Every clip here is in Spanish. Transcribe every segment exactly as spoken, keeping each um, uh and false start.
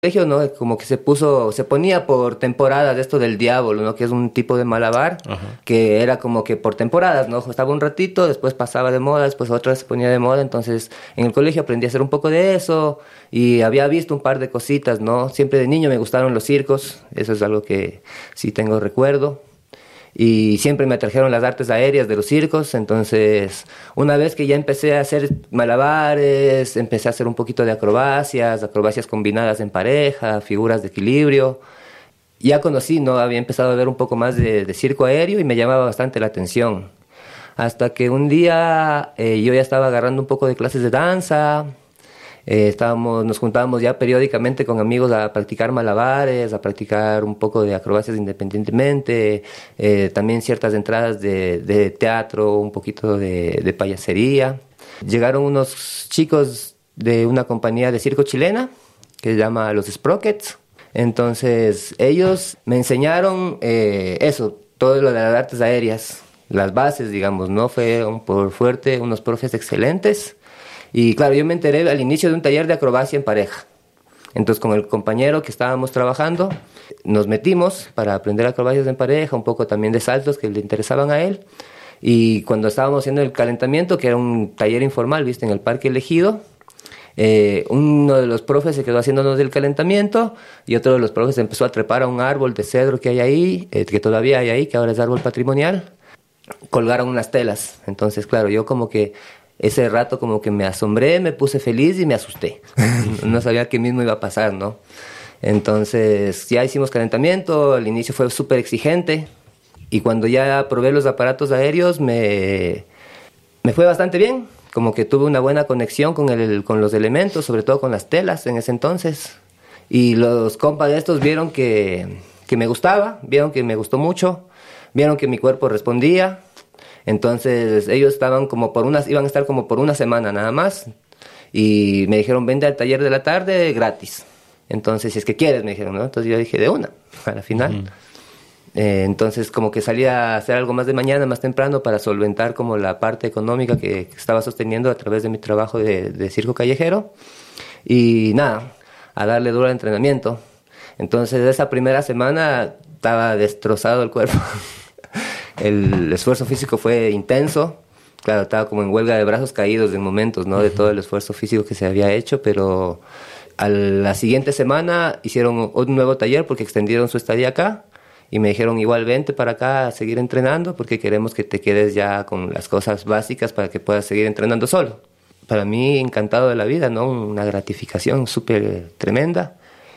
colegio, ¿no? Como que se puso, se ponía por temporadas esto del diablo, ¿no? Que es un tipo de malabar. Ajá. Que era como que por temporadas, ¿no? Estaba un ratito, después pasaba de moda, después otra vez se ponía de moda. Entonces, en el colegio aprendí a hacer un poco de eso y había visto un par de cositas, ¿no? Siempre de niño me gustaron los circos, eso es algo que sí tengo recuerdo. Y siempre me atrajeron las artes aéreas de los circos. Entonces, una vez que ya empecé a hacer malabares, empecé a hacer un poquito de acrobacias, acrobacias combinadas en pareja, figuras de equilibrio. Ya conocí, ¿no? Había empezado a ver un poco más de, de circo aéreo y me llamaba bastante la atención. Hasta que un día eh, yo ya estaba agarrando un poco de clases de danza. Eh, estábamos, nos juntábamos ya periódicamente con amigos a practicar malabares, a practicar un poco de acrobacias independientemente, eh, también ciertas entradas de, de teatro, un poquito de, de payasería. Llegaron unos chicos de una compañía de circo chilena que se llama Los Sprockets. Entonces ellos me enseñaron eh, eso, todo lo de las artes aéreas, las bases, digamos, ¿no? Fue un, por fuerte, unos profes excelentes. Y claro, yo me enteré al inicio de un taller de acrobacia en pareja. Entonces, con el compañero que estábamos trabajando, nos metimos para aprender acrobacias en pareja, un poco también de saltos que le interesaban a él. Y cuando estábamos haciendo el calentamiento, que era un taller informal, ¿viste? En el Parque Elegido, eh, uno de los profes se quedó haciéndonos el calentamiento y otro de los profes empezó a trepar a un árbol de cedro que hay ahí, eh, que todavía hay ahí, que ahora es árbol patrimonial. Colgaron unas telas. Entonces, claro, yo como que ese rato como que me asombré, me puse feliz y me asusté. No sabía qué mismo iba a pasar, ¿no? Entonces ya hicimos calentamiento, al inicio fue súper exigente y cuando ya probé los aparatos aéreos me, me fue bastante bien. Como que tuve una buena conexión con, el, con los elementos, sobre todo con las telas en ese entonces. Y los compas de estos vieron que, que me gustaba, vieron que me gustó mucho, vieron que mi cuerpo respondía. Entonces ellos estaban como por unas, iban a estar como por una semana nada más y me dijeron vente al taller de la tarde gratis. Entonces si es que quieres, me dijeron, ¿no? Entonces yo dije de una, a la final. Uh-huh. Eh, entonces como que salí a hacer algo más de mañana, más temprano para solventar como la parte económica que, que estaba sosteniendo a través de mi trabajo de, de circo callejero y nada, a darle duro al entrenamiento. Entonces esa primera semana estaba destrozado el cuerpo. El esfuerzo físico fue intenso. Claro, estaba como en huelga de brazos caídos en momentos, ¿no? De todo el esfuerzo físico que se había hecho, pero a la siguiente semana hicieron un nuevo taller porque extendieron su estadía acá y me dijeron igual vente para acá a seguir entrenando porque queremos que te quedes ya con las cosas básicas para que puedas seguir entrenando solo. Para mí encantado de la vida, ¿no? Una gratificación súper tremenda.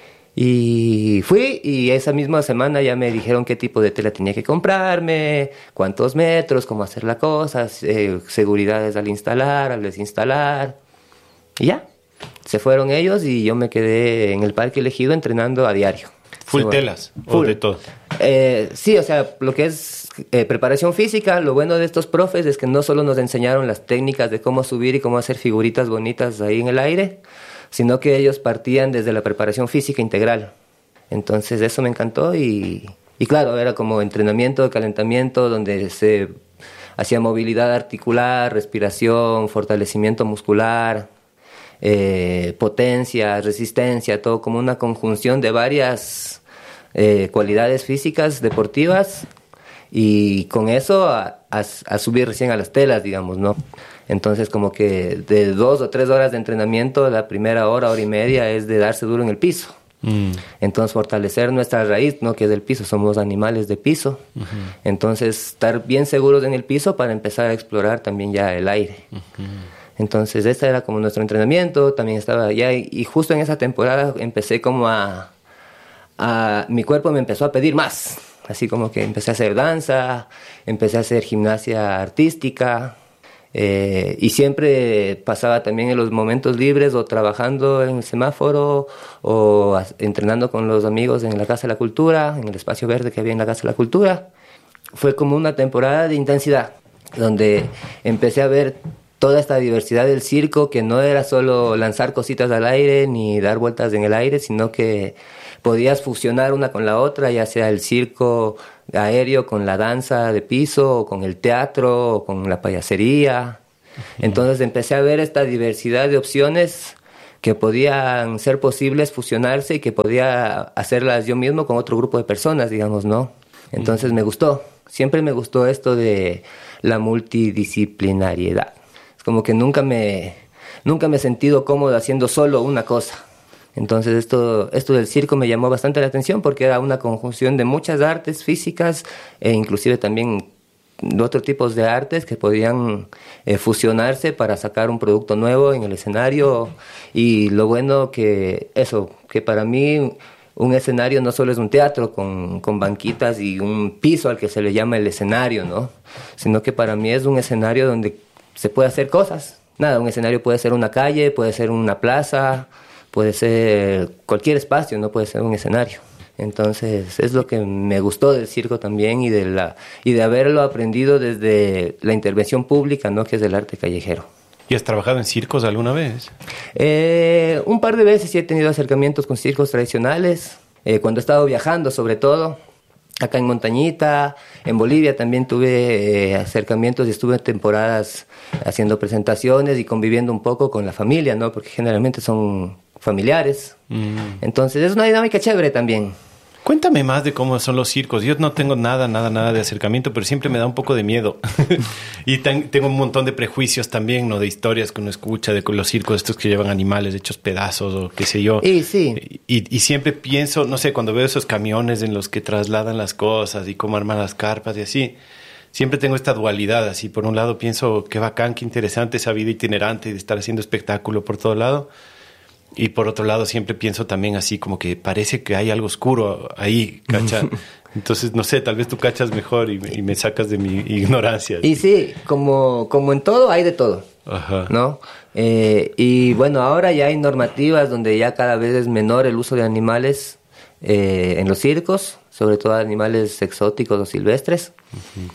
Y fui y esa misma semana ya me dijeron qué tipo de tela tenía que comprarme, cuántos metros, cómo hacer las cosas, eh, seguridades al instalar, al desinstalar. Y ya, se fueron ellos y yo me quedé en el Parque Elegido entrenando a diario. ¿Full sí, telas full. o de todo? Eh, sí, o sea, lo que es eh, preparación física, lo bueno de estos profes es que no solo nos enseñaron las técnicas de cómo subir y cómo hacer figuritas bonitas ahí en el aire, sino que ellos partían desde la preparación física integral. Entonces eso me encantó y, y claro, era como entrenamiento, calentamiento, donde se hacía movilidad articular, respiración, fortalecimiento muscular, eh, potencia, resistencia, todo como una conjunción de varias eh, cualidades físicas, deportivas, y con eso a, a, a subir recién a las telas, digamos, ¿no? Entonces como que de dos o tres horas de entrenamiento, la primera hora, hora y media es de darse duro en el piso. Mm. Entonces fortalecer nuestra raíz, ¿no? Que es del piso, somos animales de piso. Uh-huh. Entonces estar bien seguros en el piso para empezar a explorar también ya el aire. Uh-huh. Entonces este era como nuestro entrenamiento, también estaba ya y, y justo en esa temporada empecé como a, a... mi cuerpo me empezó a pedir más. Así como que empecé a hacer danza, empecé a hacer gimnasia artística. Eh, y siempre pasaba también en los momentos libres o trabajando en el semáforo o a, entrenando con los amigos en la Casa de la Cultura, en el espacio verde que había en la Casa de la Cultura. Fue como una temporada de intensidad, donde empecé a ver toda esta diversidad del circo, que no era solo lanzar cositas al aire ni dar vueltas en el aire, sino que podías fusionar una con la otra, ya sea el circo aéreo con la danza de piso, o con el teatro, o con la payasería. Uh-huh. Entonces empecé a ver esta diversidad de opciones que podían ser posibles fusionarse y que podía hacerlas yo mismo con otro grupo de personas, digamos, ¿no? Entonces me gustó, siempre me gustó esto de la multidisciplinariedad. Es como que nunca me, nunca me he sentido cómodo haciendo solo una cosa. Entonces esto, esto del circo me llamó bastante la atención porque era una conjunción de muchas artes físicas e inclusive también de otros tipos de artes que podían eh, fusionarse para sacar un producto nuevo en el escenario. Y lo bueno que eso, que para mí un escenario no solo es un teatro con, con banquitas y un piso al que se le llama el escenario, ¿no? Sino que para mí es un escenario donde se puede hacer cosas. Nada, un escenario puede ser una calle, puede ser una plaza, puede ser cualquier espacio, no puede ser un escenario. Entonces es lo que me gustó del circo también y de la y de haberlo aprendido desde la intervención pública, ¿no? Que es el arte callejero. ¿Y has trabajado en circos alguna vez? Eh, un par de veces sí he tenido acercamientos con circos tradicionales, eh, cuando he estado viajando sobre todo, acá en Montañita, en Bolivia también tuve eh, acercamientos y estuve en temporadas haciendo presentaciones y conviviendo un poco con la familia, ¿no? Porque generalmente son familiares. Mm. Entonces es una dinámica chévere también. Cuéntame más de cómo son los circos. Yo no tengo nada, nada, nada de acercamiento, pero siempre me da un poco de miedo. Y ten, tengo un montón de prejuicios también, ¿no? De historias que uno escucha de los circos estos que llevan animales hechos pedazos o qué sé yo. Y sí. Y, y siempre pienso, no sé, cuando veo esos camiones en los que trasladan las cosas y cómo arman las carpas y así, siempre tengo esta dualidad. Así, por un lado pienso, qué bacán, qué interesante esa vida itinerante de estar haciendo espectáculo por todo lado. Y por otro lado siempre pienso también así como que parece que hay algo oscuro ahí, ¿cacha? Entonces, no sé, tal vez tú cachas mejor y, y me sacas de mi ignorancia. Y sí, como, como en todo, hay de todo. Ajá. ¿No? Eh, y bueno, ahora ya hay normativas donde ya cada vez es menor el uso de animales eh, en los circos, sobre todo animales exóticos o silvestres. Uh-huh.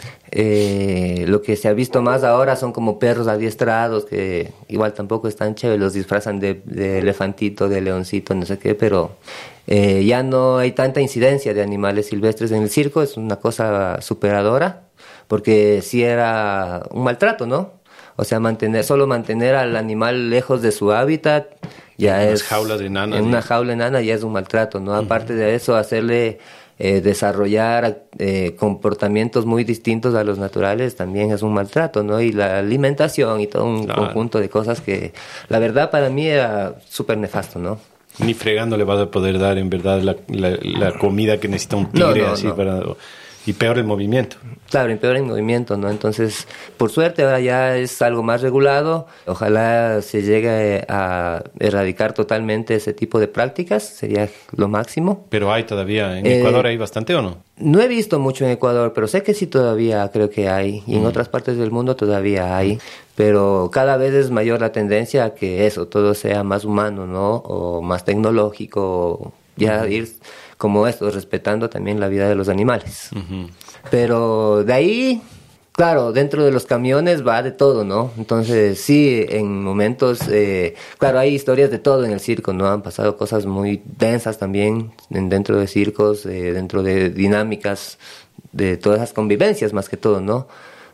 Eh, lo que se ha visto más ahora son como perros adiestrados, que igual tampoco están chéveres, los disfrazan de, de elefantito, de leoncito, no sé qué, pero eh, ya no hay tanta incidencia de animales silvestres en el circo, es una cosa superadora, porque sí era un maltrato, ¿no? O sea, mantener, solo mantener al animal lejos de su hábitat ya en es... jaulas enanas, en ¿sí? Una jaula enana ya es un maltrato, ¿no? Uh-huh. Aparte de eso, hacerle... Eh, desarrollar eh, comportamientos muy distintos a los naturales también es un maltrato, ¿no? Y la alimentación y todo un claro. conjunto de cosas que la verdad para mí era súper nefasto, ¿no? Ni fregando le vas a poder dar en verdad la, la, la comida que necesita un tigre, no, no, así no. para... Y peor el movimiento. Claro, y peor el movimiento, ¿no? Entonces, por suerte ahora ya es algo más regulado. Ojalá se llegue a erradicar totalmente ese tipo de prácticas, sería lo máximo. Pero hay todavía, ¿en eh, Ecuador hay bastante o no? No he visto mucho en Ecuador, pero sé que sí todavía creo que hay. Y en mm. otras partes del mundo todavía hay. Pero cada vez es mayor la tendencia a que eso, todo sea más humano, ¿no? O más tecnológico, ya mm. ir... como esto, respetando también la vida de los animales. Uh-huh. Pero de ahí, claro, dentro de los camiones va de todo, ¿no? Entonces, sí, en momentos, eh, claro, hay historias de todo en el circo, ¿no? Han pasado cosas muy densas también en, dentro de circos, eh, dentro de dinámicas, de todas esas convivencias más que todo, ¿no?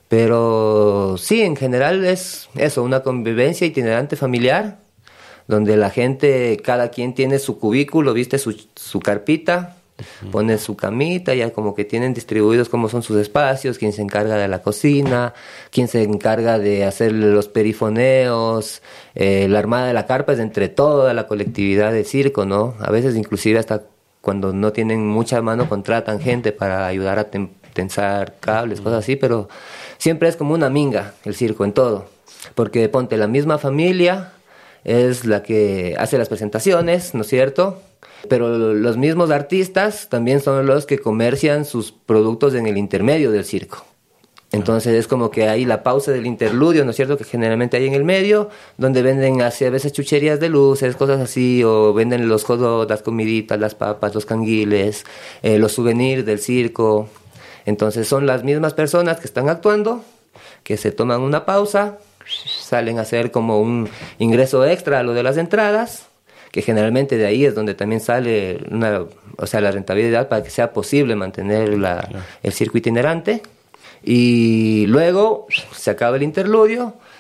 Pero sí, en general es eso, una convivencia itinerante familiar, donde la gente, cada quien tiene su cubículo, viste, su, su carpita, uh-huh. pone su camita, ya como que tienen distribuidos cómo son sus espacios, quién se encarga de la cocina, quién se encarga de hacer los perifoneos, eh, la armada de la carpa es entre toda la colectividad de circo, ¿no? A veces inclusive hasta cuando no tienen mucha mano contratan gente para ayudar a tem- tensar cables, uh-huh. cosas así, pero siempre es como una minga el circo en todo, porque ponte la misma familia... es la que hace las presentaciones, ¿no es cierto? Pero los mismos artistas también son los que comercian sus productos en el intermedio del circo. Entonces es como que hay la pausa del interludio, ¿no es cierto?, que generalmente hay en el medio, donde venden así a veces chucherías de luces, cosas así, o venden los jodos, las comiditas, las papas, los canguiles, eh, los souvenirs del circo. Entonces son las mismas personas que están actuando, que se toman una pausa, salen a hacer como un ingreso extra a lo de las entradas, que generalmente de ahí es donde también sale una, o sea, la rentabilidad para que sea posible mantener la, claro. el circo itinerante. Y luego se acaba el interludio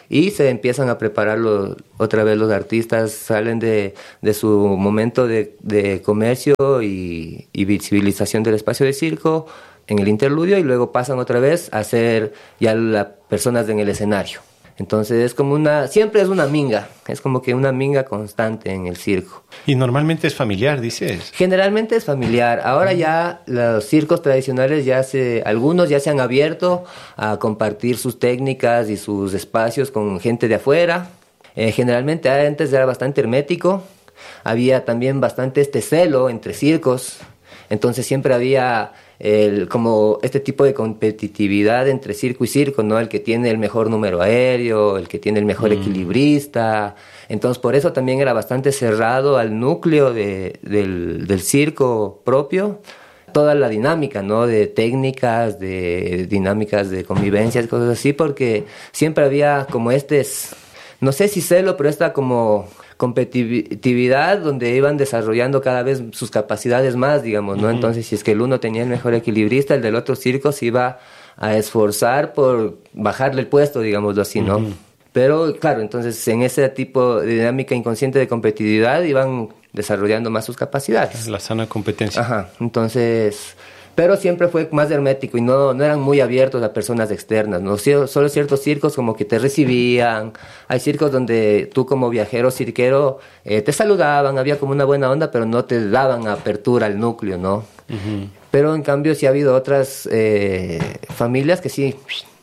y se empiezan a preparar los, otra vez los artistas, salen de, de su momento de, de comercio y, y visibilización del espacio de circo en el interludio y luego pasan otra vez a ser ya las personas en el escenario. Entonces es como una, siempre es una minga, es como que una minga constante en el circo. Y normalmente es familiar, dices. Generalmente es familiar. Ahora ya los circos tradicionales ya se, algunos ya se han abierto a compartir sus técnicas y sus espacios con gente de afuera. Eh, generalmente antes era bastante hermético, había también bastante este celo entre circos, entonces siempre había el, como este tipo de competitividad entre circo y circo, ¿no? El que tiene el mejor número aéreo, el que tiene el mejor mm. equilibrista. Entonces, por eso también era bastante cerrado al núcleo de, del, del circo propio. Toda la dinámica, ¿no? De técnicas, de dinámicas de convivencias, cosas así, porque siempre había como este, no sé si celo, pero esta como competitividad donde iban desarrollando cada vez sus capacidades más, digamos, ¿no? Uh-huh. Entonces, si es que el uno tenía el mejor equilibrista, el del otro circo se iba a esforzar por bajarle el puesto, digámoslo así, ¿no? Uh-huh. Pero, claro, entonces en ese tipo de dinámica inconsciente de competitividad iban desarrollando más sus capacidades. La sana competencia. Ajá, entonces... Pero siempre fue más hermético y no, no eran muy abiertos a personas externas, ¿no? Solo ciertos circos como que te recibían. Hay circos donde tú como viajero cirquero eh, te saludaban, había como una buena onda, pero no te daban apertura al núcleo, ¿no? Uh-huh. Pero en cambio sí ha habido otras eh, familias que sí,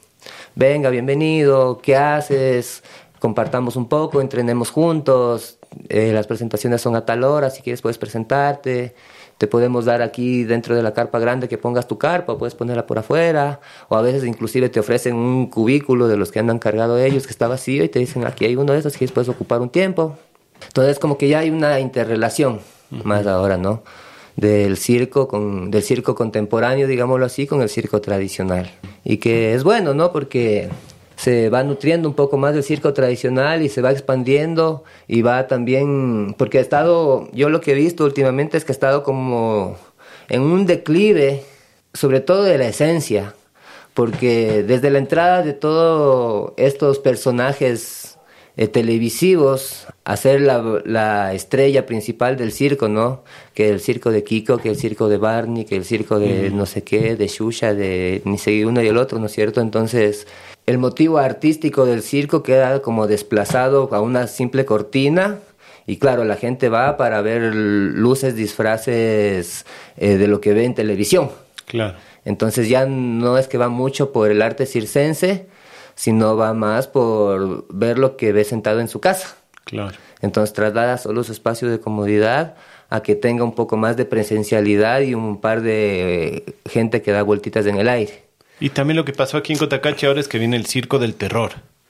venga, bienvenido, ¿qué haces? Compartamos un poco, entrenemos juntos, eh, las presentaciones son a tal hora, si quieres puedes presentarte. Te podemos dar aquí dentro de la carpa grande que pongas tu carpa, o puedes ponerla por afuera, o a veces inclusive te ofrecen un cubículo de los que andan cargado ellos que está vacío y te dicen aquí hay uno de esos que puedes ocupar un tiempo. Entonces como que ya hay una interrelación uh-huh. más ahora, ¿no? Del circo con del circo contemporáneo, digámoslo así, con el circo tradicional. Y que es bueno, ¿no? Porque se va nutriendo un poco más del circo tradicional y se va expandiendo y va también, porque ha estado, yo lo que he visto últimamente es que ha estado como en un declive, sobre todo de la esencia, porque desde la entrada de todos estos personajes eh, televisivos a ser la, la estrella principal del circo, ¿no? Que el circo de Kiko, que el circo de Barney, que el circo de no sé qué, de Xuxa, de ni sé uno y el otro, ¿no es cierto? Entonces el motivo artístico del circo queda como desplazado a una simple cortina y claro, la gente va para ver luces, disfraces eh, de lo que ve en televisión. Claro. Entonces ya no es que va mucho por el arte circense, sino va más por ver lo que ve sentado en su casa. Claro. Entonces traslada solo su espacio de comodidad a que tenga un poco más de presencialidad y un par de eh, gente que da vueltitas en el aire. Y también lo que pasó aquí en Cotacachi ahora es que viene el circo del terror.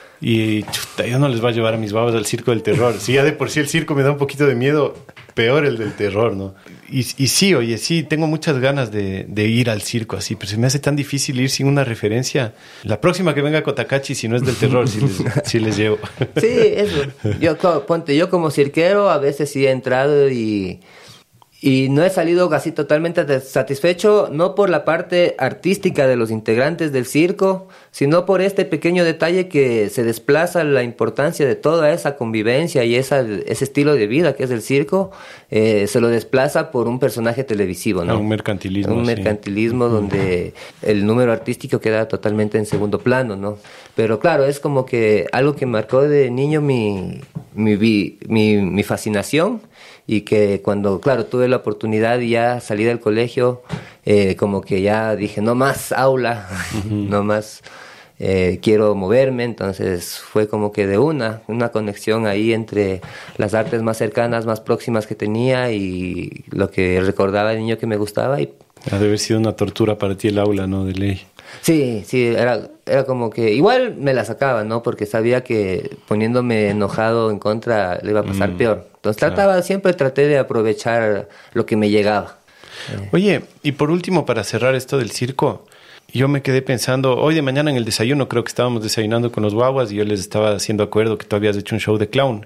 Y chuta, yo no les voy a llevar a mis babas al circo del terror. Si ya de por sí el circo me da un poquito de miedo, peor el del terror, ¿no? Y, y sí, oye, sí, tengo muchas ganas de, de ir al circo así, pero se me hace tan difícil ir sin una referencia. La próxima que venga a Cotacachi, si no es del terror, sí les, sí les llevo. Sí, eso. Yo, ponte, yo como cirquero a veces sí he entrado y... Y no he salido así totalmente satisfecho, no por la parte artística de los integrantes del circo, sino por este pequeño detalle que se desplaza la importancia de toda esa convivencia y esa, ese estilo de vida que es el circo, eh, se lo desplaza por un personaje televisivo, ¿no? Un mercantilismo. Un mercantilismo sí. Donde el número artístico queda totalmente en segundo plano, ¿no? Pero claro, es como que algo que marcó de niño mi, mi, mi, mi fascinación. Y que cuando, claro, tuve la oportunidad y ya salí del colegio, eh, como que ya dije, no más aula, uh-huh. no más eh, quiero moverme. Entonces fue como que de una, una conexión ahí entre las artes más cercanas, más próximas que tenía y lo que recordaba de niño que me gustaba. Y... Ha de haber sido una tortura para ti el aula, ¿no? De ley. Sí, sí, era, era como que igual me la sacaba, ¿no? Porque sabía que poniéndome enojado en contra le iba a pasar mm, peor. Entonces trataba, claro. Siempre traté de aprovechar lo que me llegaba. Oye, y por último, para cerrar esto del circo, yo me quedé pensando, hoy de mañana en el desayuno, creo que estábamos desayunando con los guaguas y yo les estaba haciendo acuerdo que tú habías hecho un show de clown.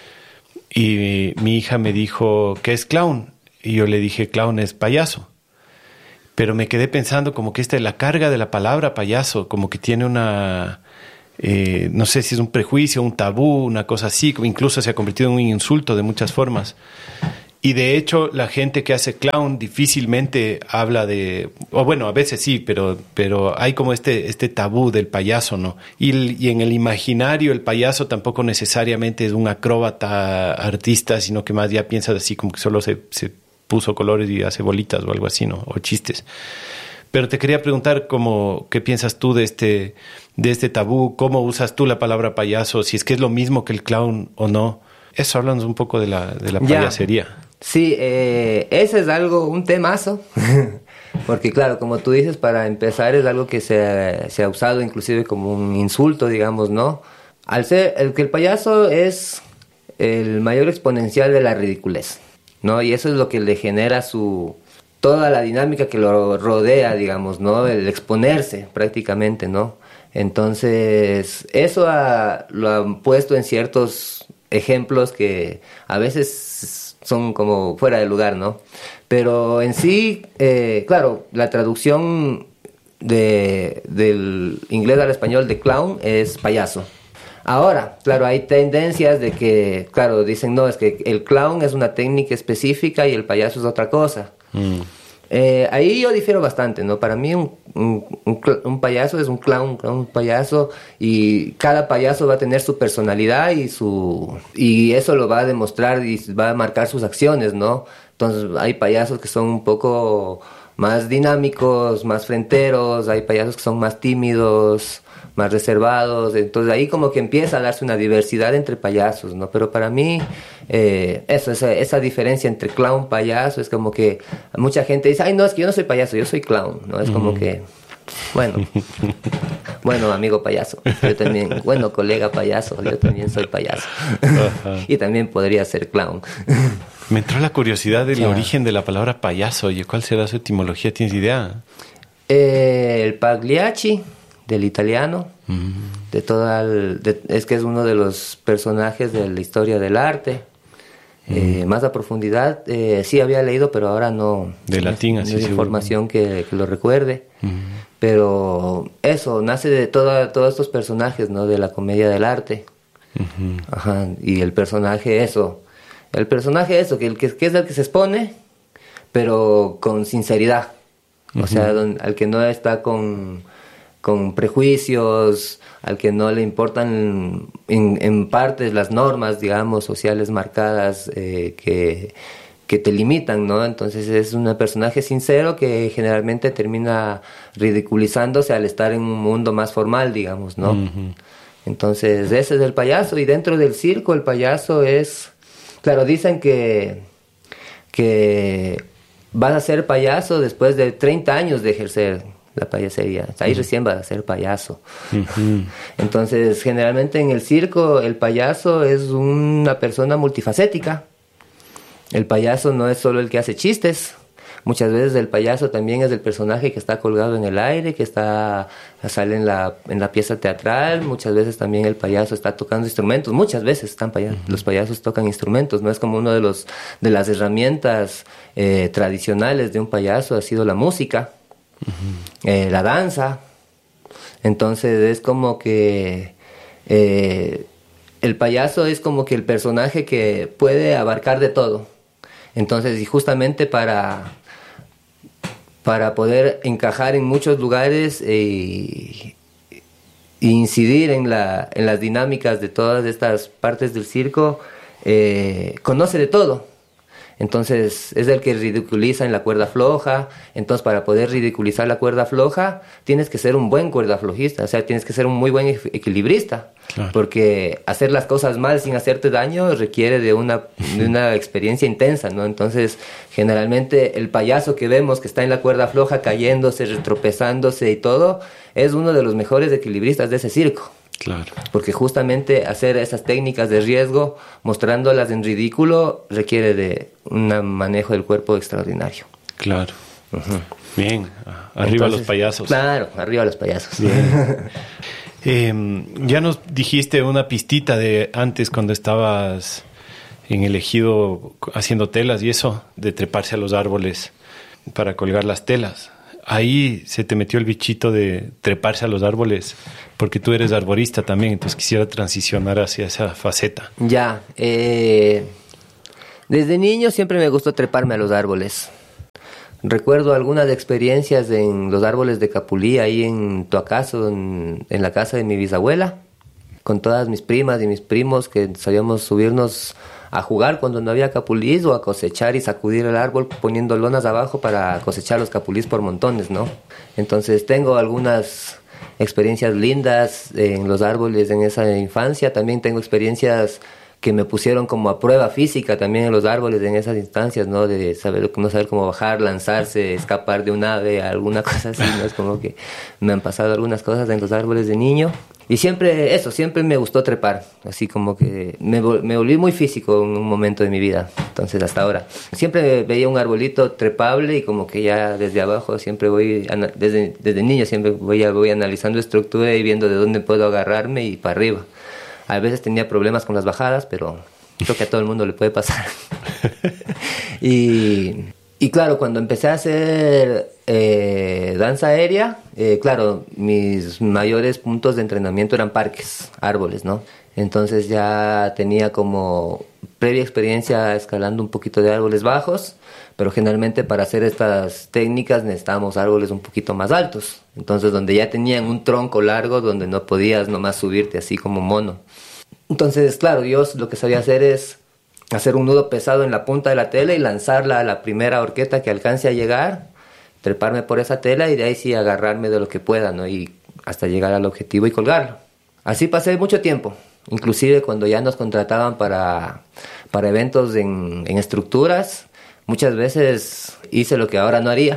Y mi hija me dijo, ¿qué es clown? Y yo le dije, clown es payaso. Pero me quedé pensando como que esta es la carga de la palabra payaso, como que tiene una eh, no sé si es un prejuicio, un tabú, una cosa así, incluso se ha convertido en un insulto de muchas formas. Y de hecho, la gente que hace clown difícilmente habla de... O bueno, a veces sí, pero, pero hay como este, este tabú del payaso, ¿no? Y, el, y en el imaginario, el payaso tampoco necesariamente es un acróbata artista, sino que más ya piensas así como que solo se, se puso colores y hace bolitas o algo así, ¿no? O chistes. Pero te quería preguntar cómo, ¿qué piensas tú de este, de este tabú? ¿Cómo usas tú la palabra payaso? Si es que es lo mismo que el clown o no. Eso, háblanos un poco de la, de la payasería. Ya. Sí, eh, ese es algo, un temazo, porque claro, como tú dices, para empezar es algo que se, se ha usado inclusive como un insulto, digamos, ¿no? Al ser, el que el payaso es el mayor exponencial de la ridiculez, ¿no? Y eso es lo que le genera su, toda la dinámica que lo rodea, digamos, ¿no? El exponerse prácticamente, ¿no? Entonces, eso ha, lo han puesto en ciertos ejemplos que a veces son como fuera de lugar, ¿no? Pero en sí, eh, claro, la traducción de, del inglés al español de clown es payaso. Ahora, claro, hay tendencias de que, claro, dicen, no, es que el clown es una técnica específica y el payaso es otra cosa. Mm. Eh, ahí yo difiero bastante, ¿no? Para mí un, un, un, un payaso es un clown, un payaso, y cada payaso va a tener su personalidad y su y eso lo va a demostrar y va a marcar sus acciones, ¿no? Entonces hay payasos que son un poco más dinámicos, más fronteros, hay payasos que son más tímidos, más reservados, entonces ahí como que empieza a darse una diversidad entre payasos, ¿no? Pero para mí, eh, eso, esa, esa diferencia entre clown, payaso, es como que mucha gente dice, ay, no, es que yo no soy payaso, yo soy clown, ¿no? Es como que, bueno, bueno, amigo payaso, yo también, bueno, colega payaso, yo también soy payaso. Y también podría ser clown. Me entró la curiosidad del claro. origen de la palabra payaso. Oye, ¿cuál será su etimología? ¿Tienes idea? Eh, el Pagliacci, del italiano, mm. de toda el, de, es que es uno de los personajes de la historia del arte. Mm. Eh, más a profundidad, eh, sí había leído, pero ahora no. De no latín, no así. hay información que, que lo recuerde. Mm. Pero eso, nace de toda, todos estos personajes, ¿no? De la comedia del arte. Mm-hmm. Ajá, y el personaje, eso. El personaje, eso, que, que, que es el que se expone, pero con sinceridad. Mm-hmm. O sea, don, al que no está con. con prejuicios, al que no le importan en, en partes las normas, digamos, sociales marcadas eh, que, que te limitan, ¿no? Entonces es un personaje sincero que generalmente termina ridiculizándose al estar en un mundo más formal, digamos, ¿no? Uh-huh. Entonces ese es el payaso, y dentro del circo el payaso es... Claro, dicen que, que vas a ser payaso después de treinta años de ejercer la payasería. Ahí uh-huh. recién vas a ser payaso. Uh-huh. Entonces, generalmente en el circo, el payaso es una persona multifacética. El payaso no es solo el que hace chistes. Muchas veces el payaso también es el personaje que está colgado en el aire, que está sale en la, en la pieza teatral. Muchas veces también el payaso está tocando instrumentos. Muchas veces están payas- uh-huh. los payasos tocan instrumentos. No es como uno de los de las herramientas eh, tradicionales de un payaso ha sido la música. Uh-huh. Eh, la danza. Entonces es como que eh, el payaso es como que el personaje que puede abarcar de todo. Entonces, y justamente para para poder encajar en muchos lugares e, e incidir en la en las dinámicas de todas estas partes del circo, eh, conoce de todo. Entonces es el que ridiculiza en la cuerda floja. Entonces, para poder ridiculizar la cuerda floja tienes que ser un buen cuerda flojista, o sea, tienes que ser un muy buen equilibrista. Claro. Porque hacer las cosas mal sin hacerte daño requiere de una, de una experiencia intensa, ¿no? Entonces, generalmente el payaso que vemos que está en la cuerda floja cayéndose, retropezándose y todo, es uno de los mejores equilibristas de ese circo. Claro. Porque justamente hacer esas técnicas de riesgo, mostrándolas en ridículo, requiere de un manejo del cuerpo extraordinario. Claro. Uh-huh. Bien. Arriba Entonces, los payasos. Claro, arriba los payasos. Bien. eh, ya nos dijiste una pistita de antes cuando estabas en el ejido haciendo telas y eso, de treparse a los árboles para colgar las telas. ahí se te metió el bichito de treparse a los árboles, porque tú eres arborista también, entonces quisiera transicionar hacia esa faceta. Ya, eh, desde niño siempre me gustó treparme a los árboles. Recuerdo algunas experiencias en los árboles de capulí, ahí en Tuacazo, en, en la casa de mi bisabuela, con todas mis primas y mis primos que sabíamos subirnos a jugar cuando no había capulís o a cosechar y sacudir el árbol poniendo lonas abajo para cosechar los capulís por montones, ¿no? Entonces tengo algunas experiencias lindas en los árboles en esa infancia. También tengo experiencias que me pusieron como a prueba física también en los árboles en esas instancias, ¿no? De saber, no saber cómo bajar, lanzarse, escapar de un ave, alguna cosa así, ¿no? Es como que me han pasado algunas cosas en los árboles de niño. Y siempre, eso, siempre me gustó trepar, así como que me, me volví muy físico en un momento de mi vida, entonces hasta ahora. Siempre veía un arbolito trepable y como que ya desde abajo siempre voy, desde, desde niño siempre voy, voy analizando estructura y viendo de dónde puedo agarrarme y para arriba. A veces tenía problemas con las bajadas, pero creo que a todo el mundo le puede pasar. y... Y claro, cuando empecé a hacer eh, danza aérea, eh, claro, mis mayores puntos de entrenamiento eran parques, árboles, ¿no? Entonces ya tenía como previa experiencia escalando un poquito de árboles bajos, pero generalmente para hacer estas técnicas necesitábamos árboles un poquito más altos. Entonces donde ya tenían un tronco largo, donde no podías nomás subirte así como mono. Entonces, claro, yo lo que sabía hacer es hacer un nudo pesado en la punta de la tela y lanzarla a la primera horqueta que alcance a llegar, treparme por esa tela y de ahí sí agarrarme de lo que pueda, ¿no? Y hasta llegar al objetivo y colgarlo. Así pasé mucho tiempo, inclusive cuando ya nos contrataban para, para eventos en, en estructuras, muchas veces hice lo que ahora no haría,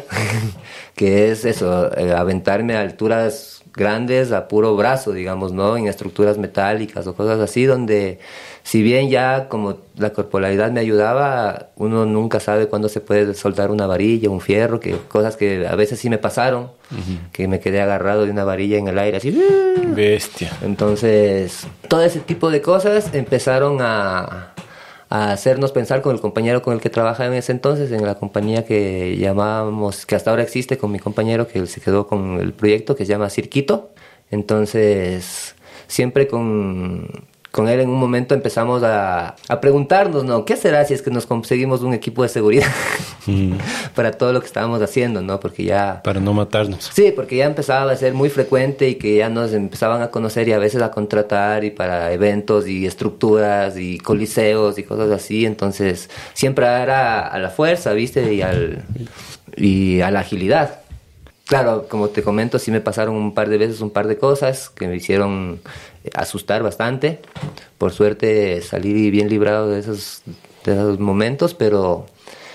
que es eso, eh, aventarme a alturas grandes a puro brazo, digamos, ¿no? En estructuras metálicas o cosas así, donde si bien ya como la corporalidad me ayudaba, uno nunca sabe cuándo se puede soldar una varilla, un fierro, que cosas que a veces sí me pasaron, uh-huh. que me quedé agarrado de una varilla en el aire, así. Bestia. Entonces, todo ese tipo de cosas empezaron a, a hacernos pensar con el compañero con el que trabajaba en ese entonces, en la compañía que llamábamos, que hasta ahora existe con mi compañero, que él se quedó con el proyecto, que se llama Cirquito. Entonces, siempre con... Con él en un momento empezamos a, a preguntarnos, ¿no? ¿Qué será si es que nos conseguimos un equipo de seguridad mm. para todo lo que estábamos haciendo, ¿no? Porque ya... Para no matarnos. Sí, porque ya empezaba a ser muy frecuente y que ya nos empezaban a conocer y a veces a contratar y para eventos y estructuras y coliseos y cosas así. Entonces, siempre era a la fuerza, ¿viste? Y, al, y a la agilidad. Claro, como te comento, sí me pasaron un par de veces un par de cosas que me hicieron asustar bastante. Por suerte salí bien librado de esos, de esos momentos, pero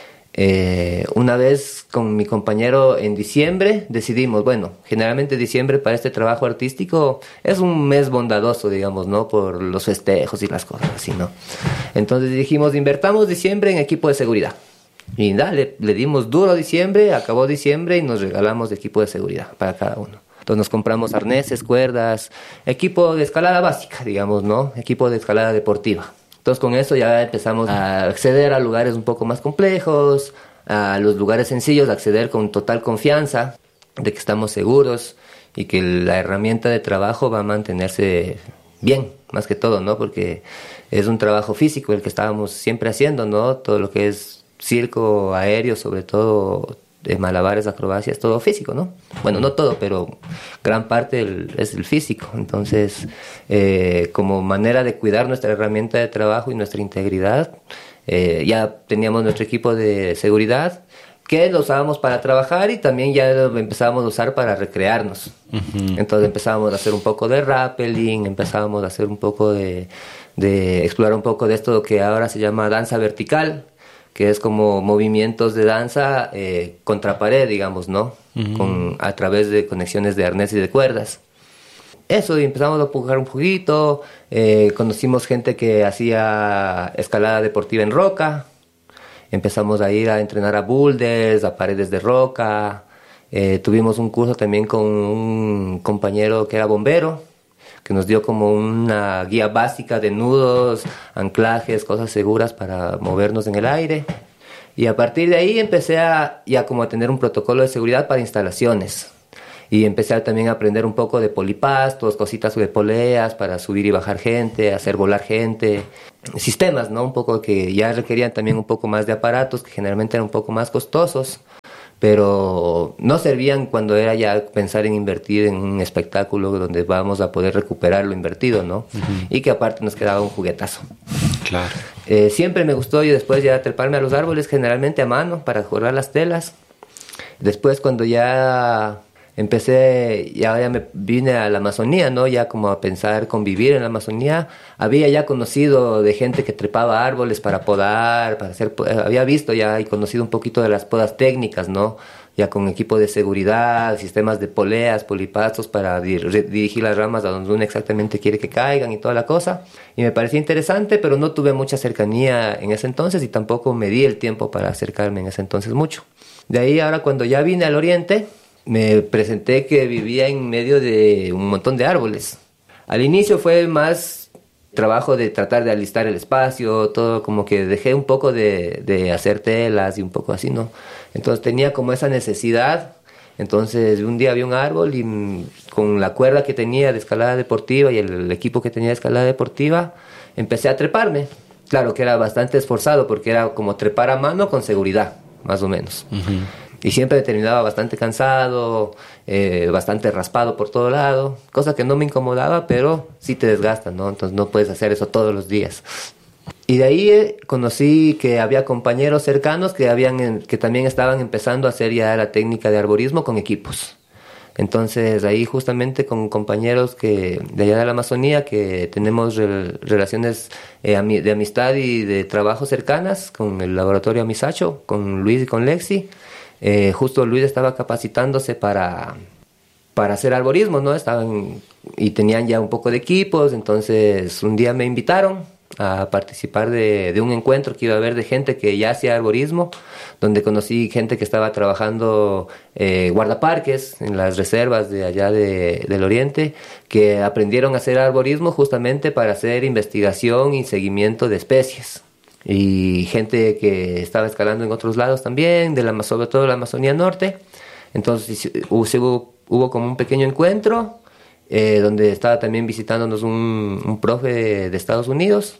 eh, una vez con mi compañero en diciembre decidimos, bueno, generalmente diciembre para este trabajo artístico es un mes bondadoso, digamos, ¿no? Por los festejos y las cosas así, ¿no? Entonces dijimos, invertamos diciembre en equipo de seguridad. Y dale, le dimos duro diciembre, acabó diciembre y nos regalamos equipo de seguridad para cada uno. Entonces nos compramos arneses, cuerdas, equipo de escalada básica, digamos, ¿no? Equipo de escalada deportiva. Entonces con eso ya empezamos a acceder a lugares un poco más complejos, a los lugares sencillos, a acceder con total confianza de que estamos seguros y que la herramienta de trabajo va a mantenerse bien, más que todo, ¿no? Porque es un trabajo físico el que estábamos siempre haciendo, ¿no? Todo lo que es circo aéreo, sobre todo de malabares, acrobacias, todo físico, ¿no? Bueno, no todo, pero gran parte el, es el físico. Entonces, eh, como manera de cuidar nuestra herramienta de trabajo y nuestra integridad, eh, ya teníamos nuestro equipo de seguridad, que lo usábamos para trabajar y también ya lo empezábamos a usar para recrearnos. Uh-huh. Entonces empezábamos a hacer un poco de rappelling, empezábamos a hacer un poco de, de explorar un poco de esto que ahora se llama danza vertical, que es como movimientos de danza eh, contra pared, digamos, ¿no? Uh-huh. Con, a través de conexiones de arnés y de cuerdas. Eso, y empezamos a empujar un poquito, eh, conocimos gente que hacía escalada deportiva en roca, empezamos a ir a entrenar a boulders, a paredes de roca, eh, tuvimos un curso también con un compañero que era bombero, que nos dio como una guía básica de nudos, anclajes, cosas seguras para movernos en el aire. Y a partir de ahí empecé a ya como a tener un protocolo de seguridad para instalaciones. Y empecé a también a aprender un poco de polipastos, cositas de poleas para subir y bajar gente, hacer volar gente. Sistemas, ¿no? Un poco que ya requerían también un poco más de aparatos, que generalmente eran un poco más costosos, pero no servían cuando era ya pensar en invertir en un espectáculo donde vamos a poder recuperar lo invertido, ¿no? Uh-huh. Y que aparte nos quedaba un juguetazo. Claro. Eh, siempre me gustó y después ya treparme a los árboles, generalmente a mano, para cortar las telas. Después cuando ya empecé, ya, ya me vine a la Amazonía, ¿no? Ya como a pensar convivir en la Amazonía. Había ya conocido de gente que trepaba árboles para podar, para hacer, había visto ya y conocido un poquito de las podas técnicas, ¿no? Ya con equipo de seguridad, sistemas de poleas, polipastos para dir- dirigir las ramas a donde uno exactamente quiere que caigan y toda la cosa. Y me parecía interesante, pero no tuve mucha cercanía en ese entonces y tampoco me di el tiempo para acercarme en ese entonces mucho. De ahí ahora cuando ya vine al Oriente, me presenté que vivía en medio de un montón de árboles. Al inicio fue más trabajo de tratar de alistar el espacio, todo como que dejé un poco de, de hacer telas y un poco así, ¿no? Entonces tenía como esa necesidad. Entonces un día vi un árbol y m, con la cuerda que tenía de escalada deportiva y el, el equipo que tenía de escalada deportiva, empecé a treparme. Claro que era bastante esforzado porque era como trepar a mano con seguridad, más o menos. Uh-huh. Y siempre terminaba bastante cansado, eh, bastante raspado por todo lado, cosa que no me incomodaba, pero sí te desgasta, ¿no? Entonces no puedes hacer eso todos los días. Y de ahí eh, conocí que había compañeros cercanos que, habían, que también estaban empezando a hacer ya la técnica de arborismo con equipos. Entonces ahí justamente con compañeros que de allá de la Amazonía que tenemos re, relaciones eh, de amistad y de trabajo cercanas con el laboratorio Amisacho, con Luis y con Lexi. Eh, justo Luis estaba capacitándose para, para hacer arborismo, ¿no? Estaban y tenían ya un poco de equipos, entonces un día me invitaron a participar de, de un encuentro que iba a haber de gente que ya hacía arborismo, donde conocí gente que estaba trabajando eh, guardaparques en las reservas de allá de, del Oriente, que aprendieron a hacer arborismo justamente para hacer investigación y seguimiento de especies. Y gente que estaba escalando en otros lados también, de la, sobre todo de la Amazonía Norte. Entonces hubo, hubo como un pequeño encuentro eh, donde estaba también visitándonos un, un profe de, de Estados Unidos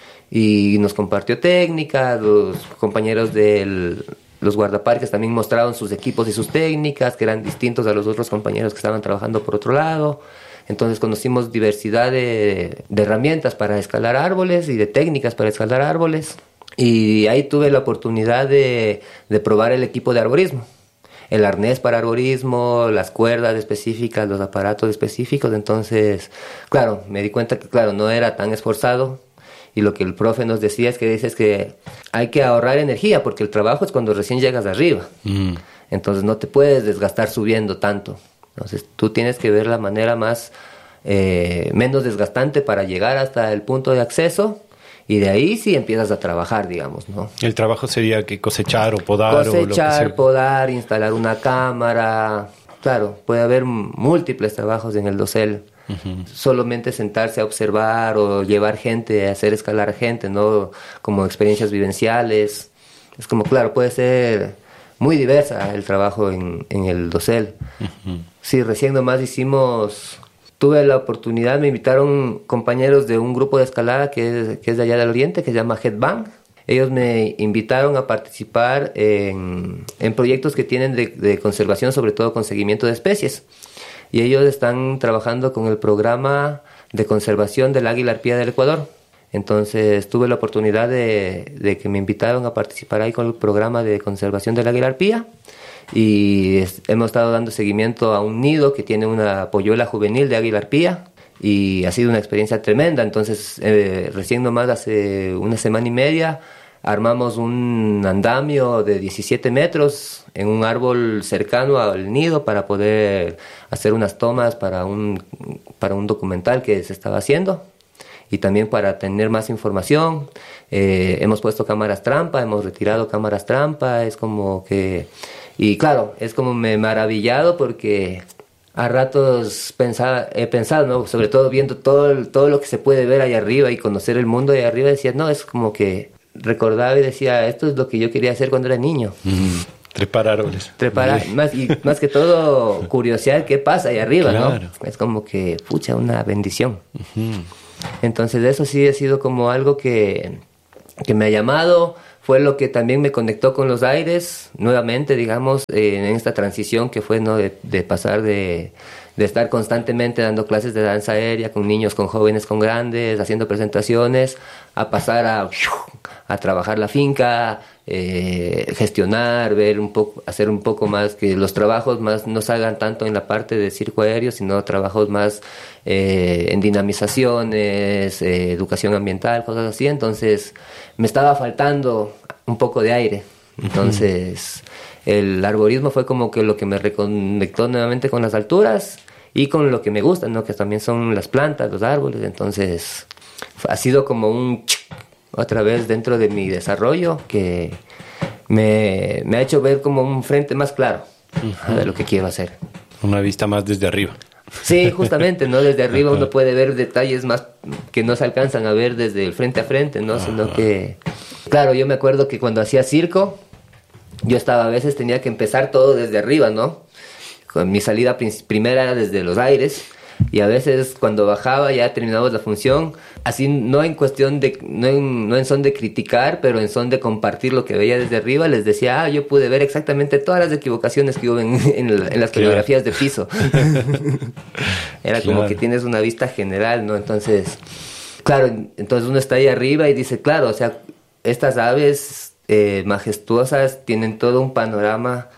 y nos compartió técnicas. Los compañeros de los guardaparques también mostraron sus equipos y sus técnicas que eran distintos a los otros compañeros que estaban trabajando por otro lado. Entonces conocimos diversidad de, de herramientas para escalar árboles y de técnicas para escalar árboles. Y ahí tuve la oportunidad de, de probar el equipo de arborismo. El arnés para arborismo, las cuerdas específicas, los aparatos específicos. Entonces, claro, me di cuenta que claro, no era tan esforzado. Y lo que el profe nos decía es que dices que hay que ahorrar energía porque el trabajo es cuando recién llegas arriba. Mm. Entonces no te puedes desgastar subiendo tanto. Entonces tú tienes que ver la manera más eh, menos desgastante para llegar hasta el punto de acceso y de ahí sí empiezas a trabajar, digamos, ¿no? El trabajo sería que cosechar o podar cosechar, o lo que sea. podar, instalar una cámara. Claro, puede haber múltiples trabajos en el dosel. Uh-huh. Solamente sentarse a observar o llevar gente, hacer escalar gente, ¿no? Como experiencias vivenciales. Es como, claro, puede ser muy diversa el trabajo en, en el dosel. Uh-huh. Sí, recién nomás hicimos, tuve la oportunidad, me invitaron compañeros de un grupo de escalada que es, que es de allá del Oriente, que se llama Headbang. Ellos me invitaron a participar en, en proyectos que tienen de, de conservación, sobre todo con seguimiento de especies. Y ellos están trabajando con el programa de conservación del águila arpía del Ecuador. Entonces tuve la oportunidad de, de que me invitaron a participar ahí con el programa de conservación del águila arpía. Y es, hemos estado dando seguimiento a un nido que tiene una polluela juvenil de águila arpía y ha sido una experiencia tremenda. Entonces eh, recién nomás hace una semana y media armamos un andamio de diecisiete metros en un árbol cercano al nido para poder hacer unas tomas para un, para un documental que se estaba haciendo y también para tener más información. Eh, hemos puesto cámaras trampa, hemos retirado cámaras trampa, es como que... Y claro, es como me he maravillado porque a ratos pensaba, he pensado, ¿no? Sobre todo viendo todo, todo lo que se puede ver allá arriba y conocer el mundo de allá arriba, decía, no, es como que recordaba y decía, esto es lo que yo quería hacer cuando era niño. Mm, trepar árboles. Trepar, sí. más, y más que todo, curiosidad qué pasa ahí arriba, claro. ¿no? Es como que, pucha, una bendición. Uh-huh. Entonces eso sí ha sido como algo que, que me ha llamado, fue lo que también me conectó con los aires, nuevamente, digamos, eh, en esta transición que fue, ¿no? De, de pasar de, de estar constantemente dando clases de danza aérea con niños, con jóvenes, con grandes, haciendo presentaciones, a pasar a, a trabajar la finca, eh, gestionar, ver un poco, hacer un poco más, que los trabajos más no salgan tanto en la parte de circo aéreo, sino trabajos más eh, en dinamizaciones, eh, educación ambiental, cosas así. Entonces me estaba faltando un poco de aire. Entonces uh-huh. el arborismo fue como que lo que me reconectó nuevamente con las alturas y con lo que me gusta, ¿no? Que también son las plantas, los árboles. Entonces ha sido como un otra vez dentro de mi desarrollo que me, me ha hecho ver como un frente más claro uh-huh. de lo que quiero hacer. Una vista más desde arriba. Sí, justamente, ¿no? Desde arriba uno puede ver detalles más que no se alcanzan a ver desde el frente a frente, ¿no? Uh-huh. Sino que, claro, yo me acuerdo que cuando hacía circo, yo estaba a veces tenía que empezar todo desde arriba, ¿no? Con mi salida prim- primera era desde los aires. Y a veces cuando bajaba ya terminamos la función, así no en cuestión de, no en, no en son de criticar, pero en son de compartir lo que veía desde arriba, les decía, ah, yo pude ver exactamente todas las equivocaciones que hubo en, en, en las coreografías de piso. Era claro. Como que tienes una vista general, ¿no? Entonces, claro, entonces uno está ahí arriba y dice, claro, o sea, estas aves eh, majestuosas tienen todo un panorama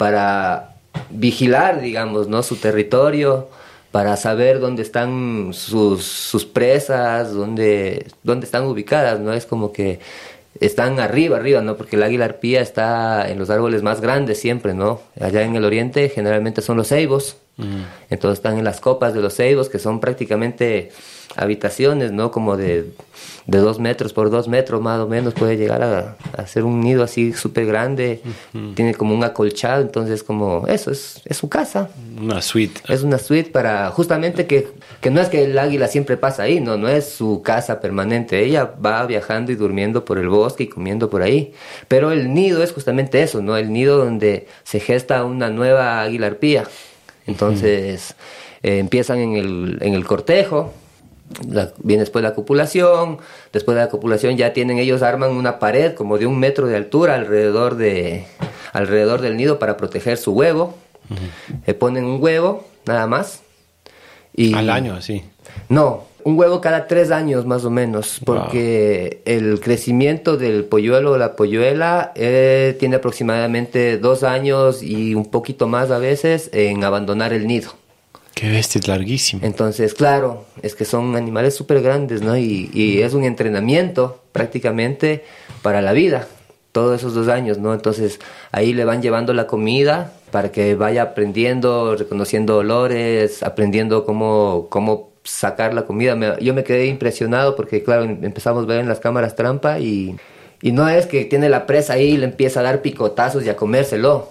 para vigilar, digamos, ¿no? Su territorio, para saber dónde están sus, sus presas, dónde, dónde están ubicadas, ¿no? Es como que están arriba, arriba, ¿no? Porque el águila arpía está en los árboles más grandes siempre, ¿no? Allá en el oriente generalmente son los ceibos, mm. entonces están en las copas de los ceibos, que son prácticamente habitaciones, ¿no? Como de, de dos metros por dos metros más o menos, puede llegar a, a hacer un nido así súper grande, uh-huh. tiene como un acolchado, entonces como eso, es, es su casa. Una suite. Es una suite para justamente que, que no es que el águila siempre pasa ahí, no, no es su casa permanente, ella va viajando y durmiendo por el bosque y comiendo por ahí, pero el nido es justamente eso, ¿no? El nido donde se gesta una nueva águila arpía, entonces uh-huh. eh, empiezan en el, en el cortejo. La, viene después la copulación, después de la copulación ya tienen, ellos arman una pared como de un metro de altura alrededor de alrededor del nido para proteger su huevo. Uh-huh. Le ponen un huevo nada más y, al año así. No, un huevo cada tres años más o menos, porque wow. el crecimiento del polluelo o la polluela eh, tiene aproximadamente dos años y un poquito más a veces en abandonar el nido. Qué bestia, es larguísimo. Entonces, claro, es que son animales súper grandes, ¿no? Y, y es un entrenamiento prácticamente para la vida, todos esos dos años, ¿no? Entonces, ahí le van llevando la comida para que vaya aprendiendo, reconociendo olores, aprendiendo cómo, cómo sacar la comida. Me, yo me quedé impresionado porque, claro, empezamos a ver en las cámaras trampa y, y no es que tiene la presa ahí y le empieza a dar picotazos y a comérselo.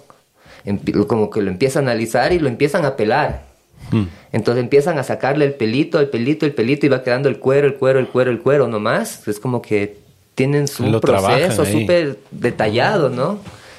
Como que lo empieza a analizar y lo empiezan a pelar. Entonces empiezan a sacarle el pelito, el pelito, el pelito y va quedando el cuero, el cuero, el cuero, el cuero nomás. Es como que tienen su Lo proceso súper detallado, ¿no?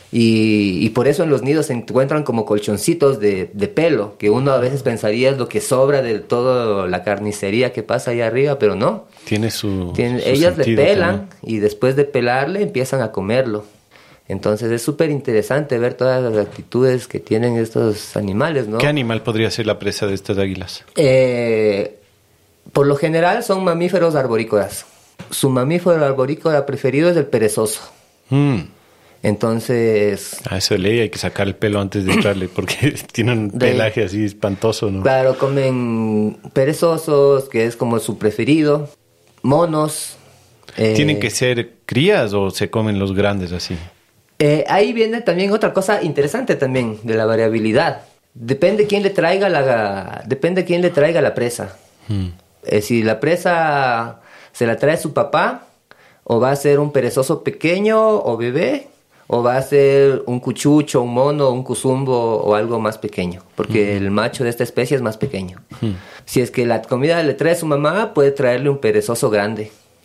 Y, y por eso en los nidos se encuentran como colchoncitos de, de pelo, que uno a veces pensaría es lo que sobra de toda la carnicería que pasa ahí arriba, pero no. Tiene su, Tiene, su ellas le pelan también. Y después de pelarle empiezan a comerlo. Entonces es súper interesante ver todas las actitudes que tienen estos animales, ¿no? ¿Qué animal podría ser la presa de estas águilas? Eh, por lo general son mamíferos arborícolas. Su mamífero arborícola preferido es el perezoso. Mm. Entonces... A eso de ley hay que sacar el pelo antes de entrarle porque tienen un pelaje de, así espantoso, ¿no? Claro, comen perezosos, que es como su preferido, monos. ¿Tienen eh, que ser crías o se comen los grandes así? Eh, ahí viene también otra cosa interesante también de la variabilidad. Depende quién le traiga la, depende quién le traiga la presa. Hmm. Eh, si la presa se la trae su papá, o va a ser un perezoso pequeño o bebé, o va a ser un cuchucho, un mono, un cuzumbo o algo más pequeño, porque hmm. el macho de esta especie es más pequeño. Hmm. Si es que la comida le trae su mamá, puede traerle un perezoso grande.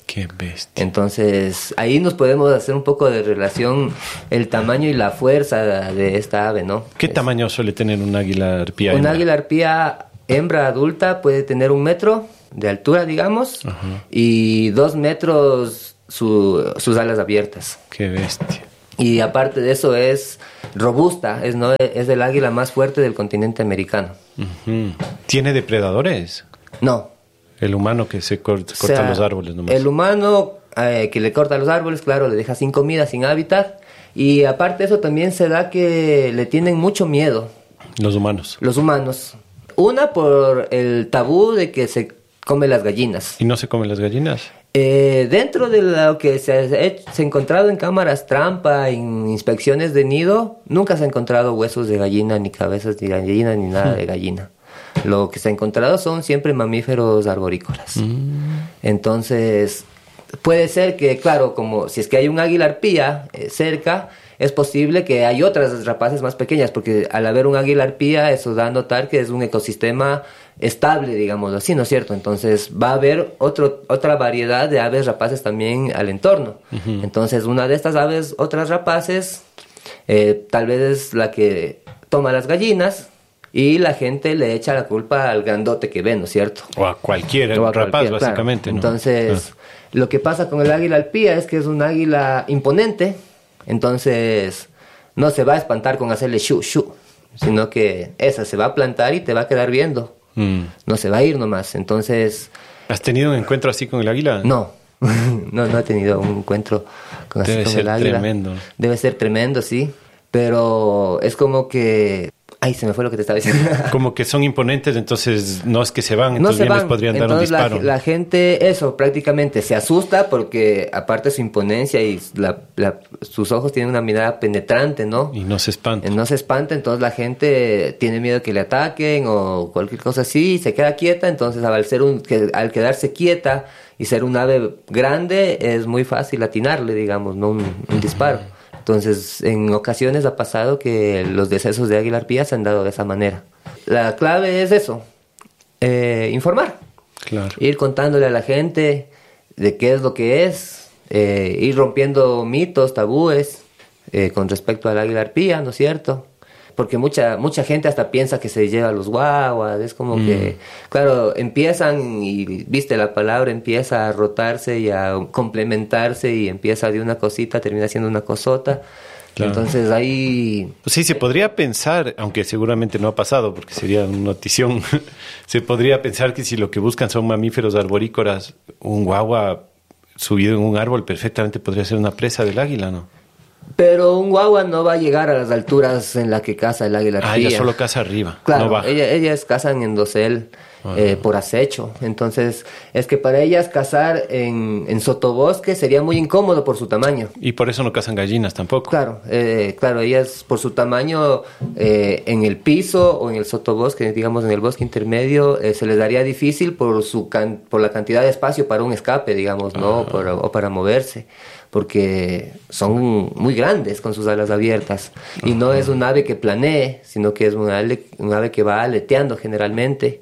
Qué bestia. Entonces, ahí nos podemos hacer un poco de relación el tamaño y la fuerza de esta ave, ¿no? ¿Qué es, tamaño suele tener un águila arpía? Un hembra? águila arpía hembra adulta puede tener un metro de altura, digamos, uh-huh. y dos metros su, sus alas abiertas. Qué bestia. Y aparte de eso es robusta, es, ¿no? es el águila más fuerte del continente americano. Uh-huh. ¿Tiene depredadores? No. El humano que se corta, corta o sea, los árboles nomás. El humano eh, que le corta los árboles, claro, le deja sin comida, sin hábitat. Y aparte de eso también se da que le tienen mucho miedo. Los humanos. Los humanos. Una por el tabú de que se come las gallinas. ¿Y no se comen las gallinas? Eh, dentro de lo que se ha, hecho, se ha encontrado en cámaras trampa, en inspecciones de nido, nunca se ha encontrado huesos de gallina, ni cabezas de gallina, ni nada de gallina. Lo que se ha encontrado son siempre mamíferos arborícolas. Mm. Entonces, puede ser que, claro, como si es que hay un águila arpía eh, cerca, es posible que hay otras rapaces más pequeñas, porque al haber un águila arpía, eso da a notar que es un ecosistema estable, digamos así, ¿no es cierto? Entonces, va a haber otro, otra variedad de aves rapaces también al entorno. Uh-huh. Entonces, una de estas aves, otras rapaces, eh, tal vez es la que toma las gallinas, y la gente le echa la culpa al grandote que ve, ¿no es cierto? O a cualquier o a rapaz, cualquier, básicamente, claro. ¿no? Entonces, ah. lo que pasa con el águila arpía es que es un águila imponente, entonces no se va a espantar con hacerle shu, shu, sino que esa se va a plantar y te va a quedar viendo. Mm. No se va a ir nomás, entonces... ¿Has tenido un encuentro así con el águila? No, no, no he tenido un encuentro con, así Debe con ser el águila. Tremendo. Debe ser tremendo, sí, pero es como que... Ay, se me fue lo que te estaba diciendo. Como que son imponentes, entonces no es que se van, entonces no se bien van. les podrían entonces dar un disparo. La, la gente, eso, prácticamente se asusta porque aparte de su imponencia y la, la, sus ojos tienen una mirada penetrante, ¿no? Y no se espanta. No se espanta, entonces la gente tiene miedo que le ataquen o cualquier cosa así y se queda quieta, entonces al, ser un, que, al quedarse quieta y ser un ave grande es muy fácil atinarle, digamos, ¿no? Un, un disparo. Entonces, en ocasiones ha pasado que los decesos de águila arpía se han dado de esa manera. La clave es eso, eh, informar. Claro. Ir contándole a la gente de qué es lo que es, eh, ir rompiendo mitos, tabúes eh, con respecto al águila arpía, ¿no es cierto? Porque mucha mucha gente hasta piensa que se lleva los guaguas, es como mm. que, claro, empiezan y, viste, la palabra empieza a rotarse y a complementarse y empieza de una cosita, termina siendo una cosota. Claro. Entonces ahí... Sí, se podría pensar, aunque seguramente no ha pasado porque sería una notición, se podría pensar que si lo que buscan son mamíferos arborícolas, un guagua subido en un árbol perfectamente podría ser una presa del águila, ¿no? Pero un guagua no va a llegar a las alturas en las que caza el águila arpía. Ah, ella solo caza arriba, claro, no baja. Ella, ellas cazan en dosel, uh-huh. eh, por acecho. Entonces, es que para ellas cazar en, en sotobosque sería muy incómodo por su tamaño. Y por eso no cazan gallinas tampoco. Claro, eh, claro, ellas por su tamaño eh, en el piso o en el sotobosque, digamos en el bosque intermedio, eh, se les daría difícil por, su can- por la cantidad de espacio para un escape, digamos, ¿no? Uh-huh. Por, o para moverse. Porque son muy grandes con sus alas abiertas. Y no es un ave que planee, sino que es un ave, un ave que va aleteando generalmente.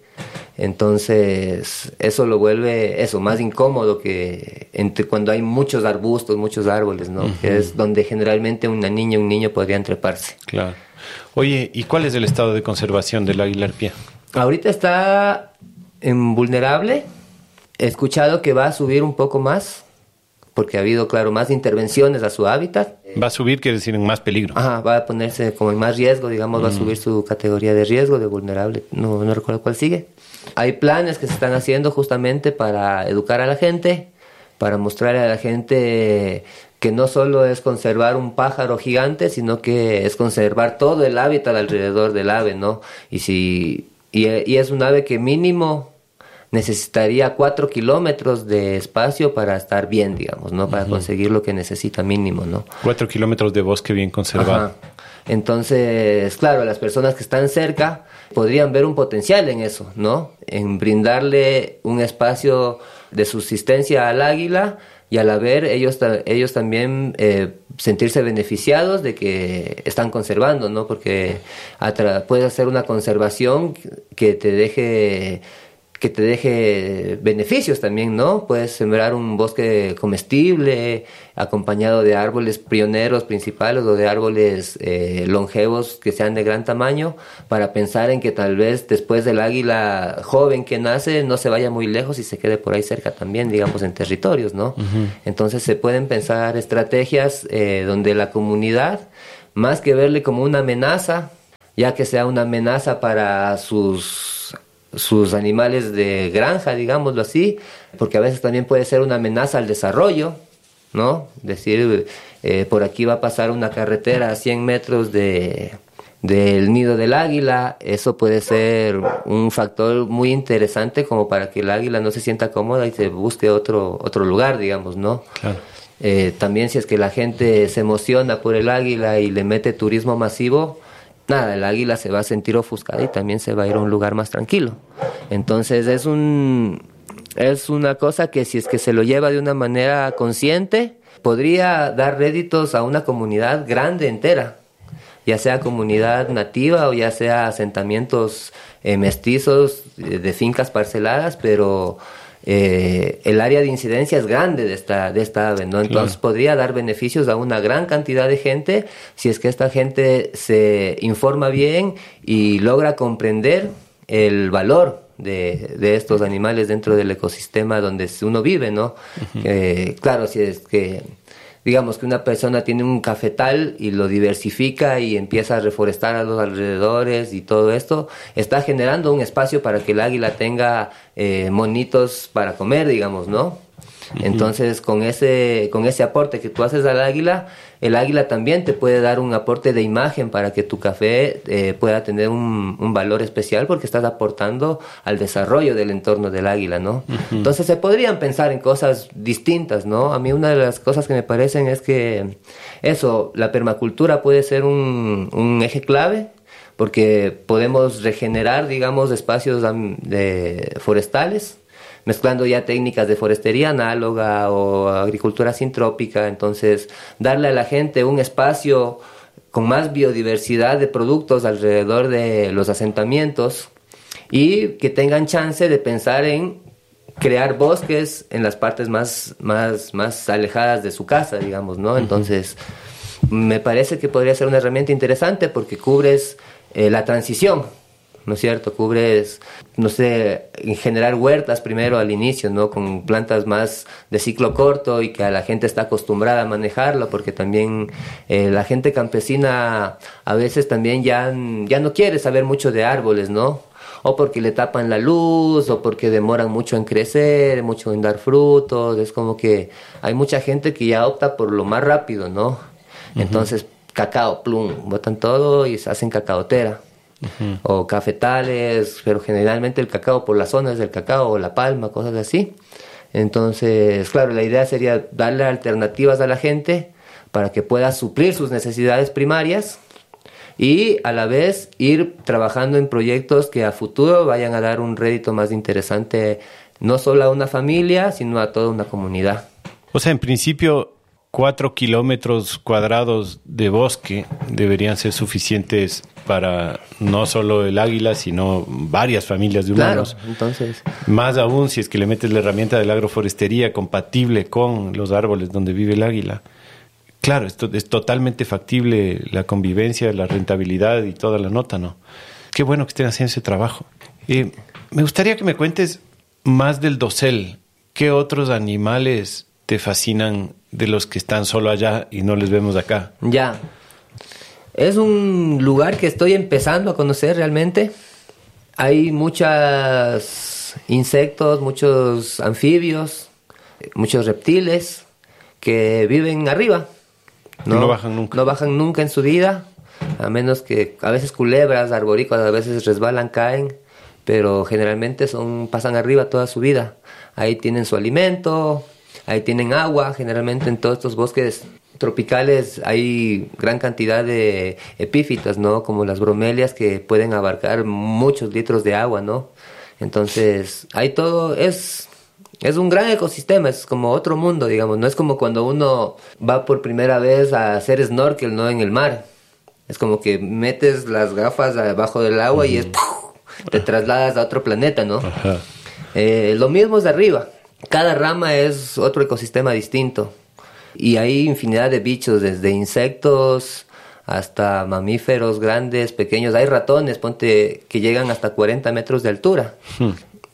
Entonces, eso lo vuelve eso más incómodo que entre cuando hay muchos arbustos, muchos árboles, ¿no? Uh-huh. Que es donde generalmente una niña, un niño podrían treparse. Claro. Oye, ¿y cuál es el estado de conservación del águila arpía? Ahorita está en vulnerable. He escuchado que va a subir un poco más, porque ha habido, claro, más intervenciones a su hábitat. Va a subir, quiere decir, en más peligro. Ajá, va a ponerse como en más riesgo, digamos, mm. va a subir su categoría de riesgo, de vulnerable, no, no recuerdo cuál sigue. Hay planes que se están haciendo justamente para educar a la gente, para mostrarle a la gente que no solo es conservar un pájaro gigante, sino que es conservar todo el hábitat alrededor del ave, ¿no? Y, si, y, y es un ave que mínimo necesitaría cuatro kilómetros de espacio para estar bien, digamos, ¿no? Para uh-huh. conseguir lo que necesita mínimo, ¿no? Cuatro kilómetros de bosque bien conservado. Ajá. Entonces, claro, las personas que están cerca podrían ver un potencial en eso, ¿no? En brindarle un espacio de subsistencia al águila y al haber ellos, ellos también eh, sentirse beneficiados de que están conservando, ¿no? Porque atra- puedes hacer una conservación que te deje que te deje beneficios también, ¿no? Puedes sembrar un bosque comestible acompañado de árboles pioneros principales o de árboles eh, longevos que sean de gran tamaño, para pensar en que tal vez después del águila joven que nace no se vaya muy lejos y se quede por ahí cerca también, digamos, en territorios, ¿no? Uh-huh. Entonces se pueden pensar estrategias eh, donde la comunidad, más que verle como una amenaza, ya que sea una amenaza para sus sus animales de granja, digámoslo así, porque a veces también puede ser una amenaza al desarrollo, ¿no? Decir, eh, por aquí va a pasar una carretera a cien metros de, del nido del águila, eso puede ser un factor muy interesante como para que el águila no se sienta cómoda y se busque otro, otro lugar, digamos, ¿no? Claro. Eh, también si es que la gente se emociona por el águila y le mete turismo masivo, nada, el águila se va a sentir ofuscada y también se va a ir a un lugar más tranquilo. Entonces es un es una cosa que si es que se lo lleva de una manera consciente, podría dar réditos a una comunidad grande entera, ya sea comunidad nativa o ya sea asentamientos eh, mestizos eh, de fincas parceladas, pero Eh, el área de incidencia es grande de esta, de esta ave, ¿no? Entonces claro, podría dar beneficios a una gran cantidad de gente si es que esta gente se informa bien y logra comprender el valor de, de estos animales dentro del ecosistema donde uno vive, ¿no? Uh-huh. Eh, claro, si es que digamos que una persona tiene un cafetal y lo diversifica y empieza a reforestar a los alrededores y todo esto, está generando un espacio para que el águila tenga eh, monitos para comer, digamos, ¿no? Uh-huh. Entonces, con ese, con ese aporte que tú haces al águila, el águila también te puede dar un aporte de imagen para que tu café eh, pueda tener un, un valor especial, porque estás aportando al desarrollo del entorno del águila, ¿no? Uh-huh. Entonces se podrían pensar en cosas distintas, ¿no? A mí una de las cosas que me parecen es que eso, la permacultura puede ser un, un eje clave, porque podemos regenerar, digamos, espacios de forestales, mezclando ya técnicas de forestería análoga o agricultura sintrópica. Entonces darle a la gente un espacio con más biodiversidad de productos alrededor de los asentamientos y que tengan chance de pensar en crear bosques en las partes más, más, más alejadas de su casa, digamos, ¿no? Entonces me parece que podría ser una herramienta interesante porque cubres eh, la transición, ¿no es cierto? Cubres, no sé, generar huertas primero al inicio, ¿no? Con plantas más de ciclo corto y que a la gente está acostumbrada a manejarlo, porque también eh, la gente campesina a veces también ya, ya no quiere saber mucho de árboles, ¿no? O porque le tapan la luz, o porque demoran mucho en crecer, mucho en dar frutos. Es como que hay mucha gente que ya opta por lo más rápido, ¿no? Uh-huh. Entonces, cacao, plum, botan todo y se hacen cacaotera. Uh-huh. O cafetales, pero generalmente el cacao por las zonas del cacao o la palma, cosas así. Entonces, claro, la idea sería darle alternativas a la gente para que pueda suplir sus necesidades primarias y a la vez ir trabajando en proyectos que a futuro vayan a dar un rédito más interesante, no solo a una familia, sino a toda una comunidad. O sea, en principio, cuatro kilómetros cuadrados de bosque deberían ser suficientes para no solo el águila, sino varias familias de humanos. Claro, entonces. Más aún si es que le metes la herramienta de la agroforestería compatible con los árboles donde vive el águila. Claro, esto es totalmente factible la convivencia, la rentabilidad y toda la nota, ¿no? Qué bueno que estén haciendo ese trabajo. Eh, me gustaría que me cuentes más del dosel. ¿Qué otros animales te fascinan de los que están solo allá y no les vemos acá? Ya. Es un lugar que estoy empezando a conocer realmente. Hay muchos insectos, muchos anfibios, muchos reptiles que viven arriba. No, no bajan nunca. No bajan nunca en su vida, a menos que a veces culebras, arborícolas, a veces resbalan, caen, pero generalmente son pasan arriba toda su vida. Ahí tienen su alimento, ahí tienen agua. Generalmente en todos estos bosques tropicales hay gran cantidad de epífitas, ¿no? Como las bromelias, que pueden abarcar muchos litros de agua, ¿no? Entonces, hay todo, es, es un gran ecosistema, es como otro mundo, digamos. No es como cuando uno va por primera vez a hacer snorkel, ¿no? En el mar. Es como que metes las gafas abajo del agua uh-huh. y es, ¡puf! Te trasladas a otro planeta, ¿no? Ajá. Eh, lo mismo es de arriba. Cada rama es otro ecosistema distinto. Y hay infinidad de bichos, desde insectos hasta mamíferos grandes, pequeños. Hay ratones, ponte, que llegan hasta cuarenta metros de altura. Hmm.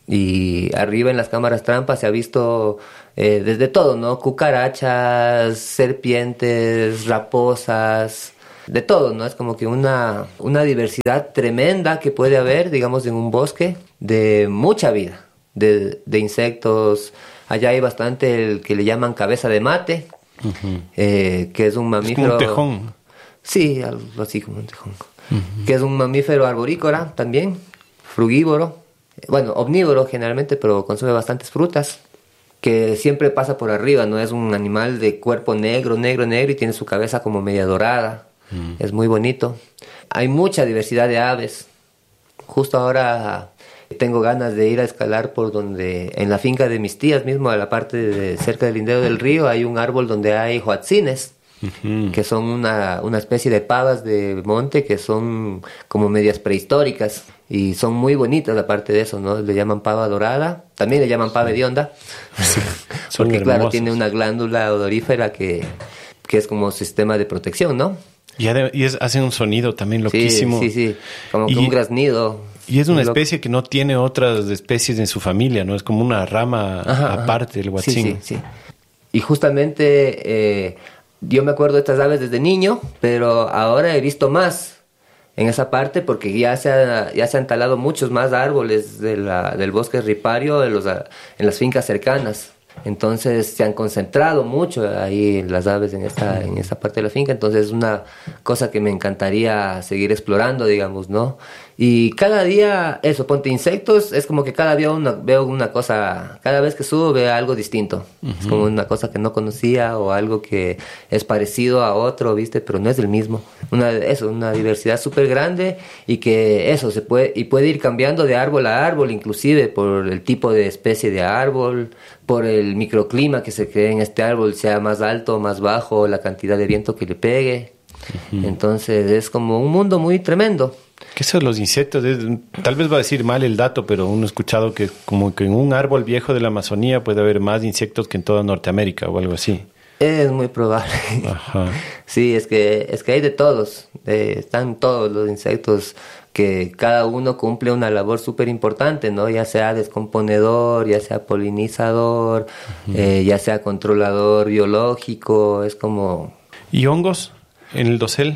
Y arriba en las cámaras trampas se ha visto eh, desde todo, ¿no? Cucarachas, serpientes, raposas, de todo, ¿no? Es como que una, una diversidad tremenda que puede haber, digamos, en un bosque de mucha vida, de, de insectos. Allá hay bastante el que le llaman cabeza de mate, uh-huh. eh, que es un mamífero... Es como un tejón. Sí, algo así como un tejón. Uh-huh. Que es un mamífero arborícola también, frugívoro. Bueno, omnívoro generalmente, pero consume bastantes frutas, que siempre pasa por arriba, ¿no? Es un animal de cuerpo negro, negro, negro, y tiene su cabeza como media dorada. Mm. Es muy bonito. Hay mucha diversidad de aves. Justo ahora tengo ganas de ir a escalar por donde, en la finca de mis tías mismo, a la parte de cerca del lindero del río, hay un árbol donde hay huatzines, uh-huh. que son una, una especie de pavas de monte que son como medias prehistóricas. Y son muy bonitas aparte de eso, ¿no? Le llaman pava dorada, también le llaman pava hedionda, sí, porque hermosos. Claro, tiene una glándula odorífera que, que es como sistema de protección, ¿no? Y, de, y es, hace un sonido también loquísimo. Sí, sí, sí, como y, que un graznido. Y es una especie que no tiene otras especies en su familia, ¿no? Es como una rama ajá, aparte del huatzín. Sí, sí, sí. Y justamente eh, yo me acuerdo de estas aves desde niño, pero ahora he visto más en esa parte porque ya se, ha, ya se han talado muchos más árboles de la, del bosque ripario en, los, en las fincas cercanas. Entonces se han concentrado mucho ahí las aves en esta, en esta parte de la finca. Entonces es una cosa que me encantaría seguir explorando, digamos, ¿no? Y cada día, eso, ponte insectos, es como que cada día una, veo una cosa, cada vez que subo veo algo distinto. Uh-huh. Es como una cosa que no conocía o algo que es parecido a otro, ¿viste? Pero no es el mismo. Una, eso, una diversidad súper grande y que eso se puede, y puede ir cambiando de árbol a árbol, inclusive por el tipo de especie de árbol, por el microclima que se cree en este árbol, sea más alto o más bajo, la cantidad de viento que le pegue. Uh-huh. Entonces es como un mundo muy tremendo. ¿Qué son los insectos? Es, tal vez va a decir mal el dato, pero uno ha escuchado que como que en un árbol viejo de la Amazonía puede haber más insectos que en toda Norteamérica o algo así. Es muy probable. Ajá. Sí, es que, es que hay de todos. Eh, están todos los insectos que cada uno cumple una labor súper importante, ¿no? Ya sea descomponedor, ya sea polinizador, uh-huh. eh, ya sea controlador biológico, es como... ¿Y hongos en el dosel?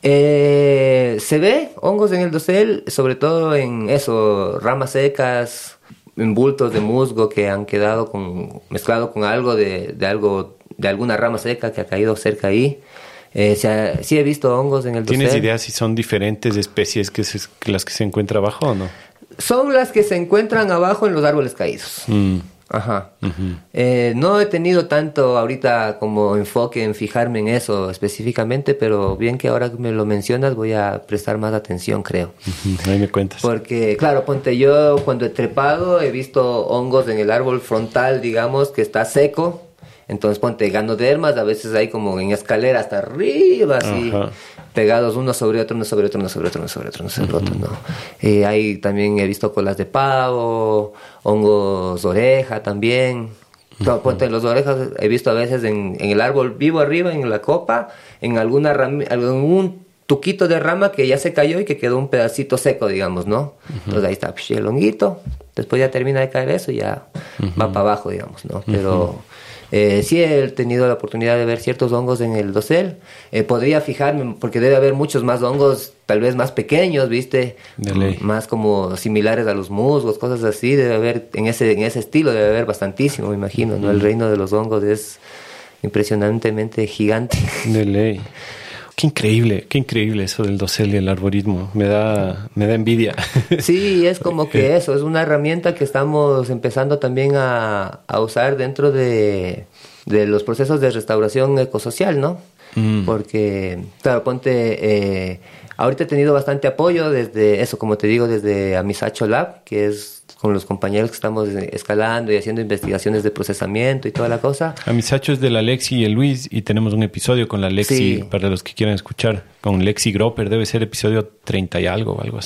Eh, se ve hongos en el dosel, sobre todo en eso, ramas secas, en bultos de musgo que han quedado con, mezclado con algo de, de algo, de alguna rama seca que ha caído cerca ahí. Eh, se ha, sí he visto hongos en el dosel. ¿Tienes idea si son diferentes especies que, se, que las que se encuentran abajo o no? Son las que se encuentran abajo en los árboles caídos. Mm. Ajá. Uh-huh. Eh, no he tenido tanto ahorita como enfoque en fijarme en eso específicamente, pero bien que ahora que me lo mencionas voy a prestar más atención, creo. Uh-huh. Ahí me cuentas. Porque, claro, ponte, yo cuando he trepado he visto hongos en el árbol frontal, digamos, que está seco. Entonces, ponte, ganodermas, a veces hay como en escalera hasta arriba, así, uh-huh. pegados uno sobre otro, uno sobre otro, uno sobre otro, uno sobre otro, uno sobre uh-huh. otro, ¿no? Eh, hay también, he visto colas de pavo, hongos oreja también. Uh-huh. Ponte, en los orejas he visto a veces en, en el árbol vivo arriba, en la copa, en alguna ram- algún tuquito de rama que ya se cayó y que quedó un pedacito seco, digamos, ¿no? Uh-huh. Entonces ahí está psh, el honguito, después ya termina de caer eso y ya uh-huh. va para abajo, digamos, ¿no? Pero... Uh-huh. Eh, sí he tenido la oportunidad de ver ciertos hongos en el dosel. Eh, podría fijarme, porque debe haber muchos más hongos, tal vez más pequeños, ¿viste? De ley. Más como similares a los musgos, cosas así. Debe haber, en ese, en ese estilo, debe haber bastantísimo, me imagino, ¿no? El reino de los hongos es impresionantemente gigante. De ley. Qué increíble, qué increíble eso del dosel y el arborismo. Me da, me da envidia. Sí, es como que eso, es una herramienta que estamos empezando también a, a usar dentro de, de los procesos de restauración ecosocial, ¿no? Mm. Porque, claro, ponte, eh, ahorita he tenido bastante apoyo desde eso, como te digo, desde Amisacho Lab, que es con los compañeros que estamos escalando y haciendo investigaciones de procesamiento y toda la cosa. Amisacho es de la Lexi y el Luis, y tenemos un episodio con la Lexi, sí. Para los que quieran escuchar, con Lexi Gropper, debe ser episodio treinta y algo o algo así.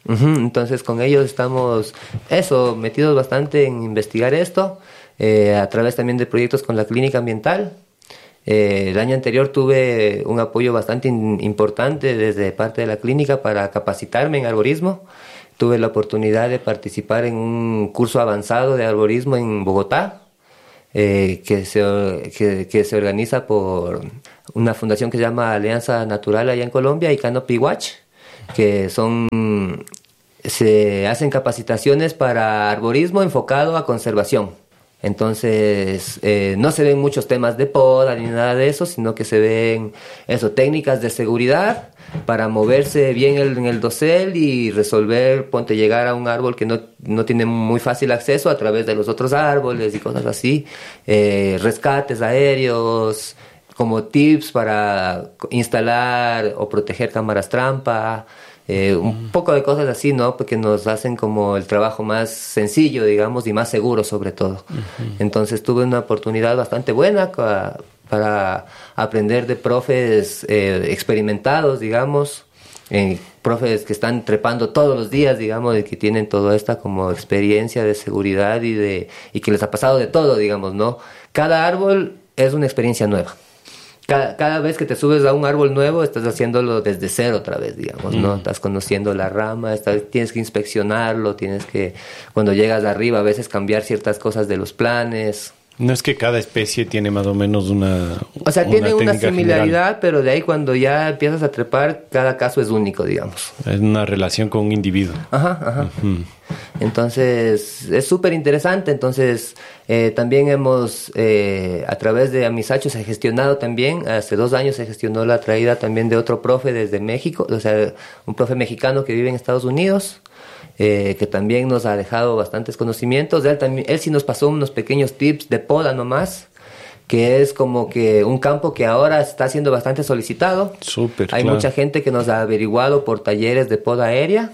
Uh-huh. Entonces con ellos estamos, eso, metidos bastante en investigar esto, eh, a través también de proyectos con la Clínica Ambiental. Eh, el año anterior tuve un apoyo bastante in- importante desde parte de la clínica para capacitarme en arborismo. Tuve la oportunidad de participar en un curso avanzado de arborismo en Bogotá, eh, que, se, que, que se organiza por una fundación que se llama Alianza Natural allá en Colombia y Canopy Watch, que son, se hacen capacitaciones para arborismo enfocado a conservación. Entonces, eh, no se ven muchos temas de poda ni nada de eso, sino que se ven eso, técnicas de seguridad para moverse bien el, en el dosel y resolver, ponte, llegar a un árbol que no, no tiene muy fácil acceso a través de los otros árboles y cosas así, eh, rescates aéreos, como tips para instalar o proteger cámaras trampa. Eh, un poco de cosas así, ¿no? Porque nos hacen como el trabajo más sencillo, digamos, y más seguro sobre todo. Uh-huh. Entonces tuve una oportunidad bastante buena ca- para aprender de profes eh, experimentados, digamos, eh, profes que están trepando todos los días, digamos, y que tienen toda esta como experiencia de seguridad y, de, y que les ha pasado de todo, digamos, ¿no? Cada árbol es una experiencia nueva. Cada, cada vez que te subes a un árbol nuevo, estás haciéndolo desde cero otra vez, digamos, ¿no? Mm. Estás conociendo la rama, estás, tienes que inspeccionarlo, tienes que, cuando llegas arriba, a veces cambiar ciertas cosas de los planes. No es que cada especie tiene más o menos una O sea, una tiene una similaridad, general. Pero de ahí cuando ya empiezas a trepar, cada caso es único, digamos. Es una relación con un individuo. Ajá, ajá. Uh-huh. Entonces, es súper interesante. Entonces, eh, también hemos, eh, a través de Amisacho, se ha gestionado también, hace dos años se gestionó la traída también de otro profe desde México, o sea, un profe mexicano que vive en Estados Unidos, eh, que también nos ha dejado bastantes conocimientos. Él, también, él sí nos pasó unos pequeños tips de poda nomás, que es como que un campo que ahora está siendo bastante solicitado. Súper, Hay claro. mucha gente que nos ha averiguado por talleres de poda aérea.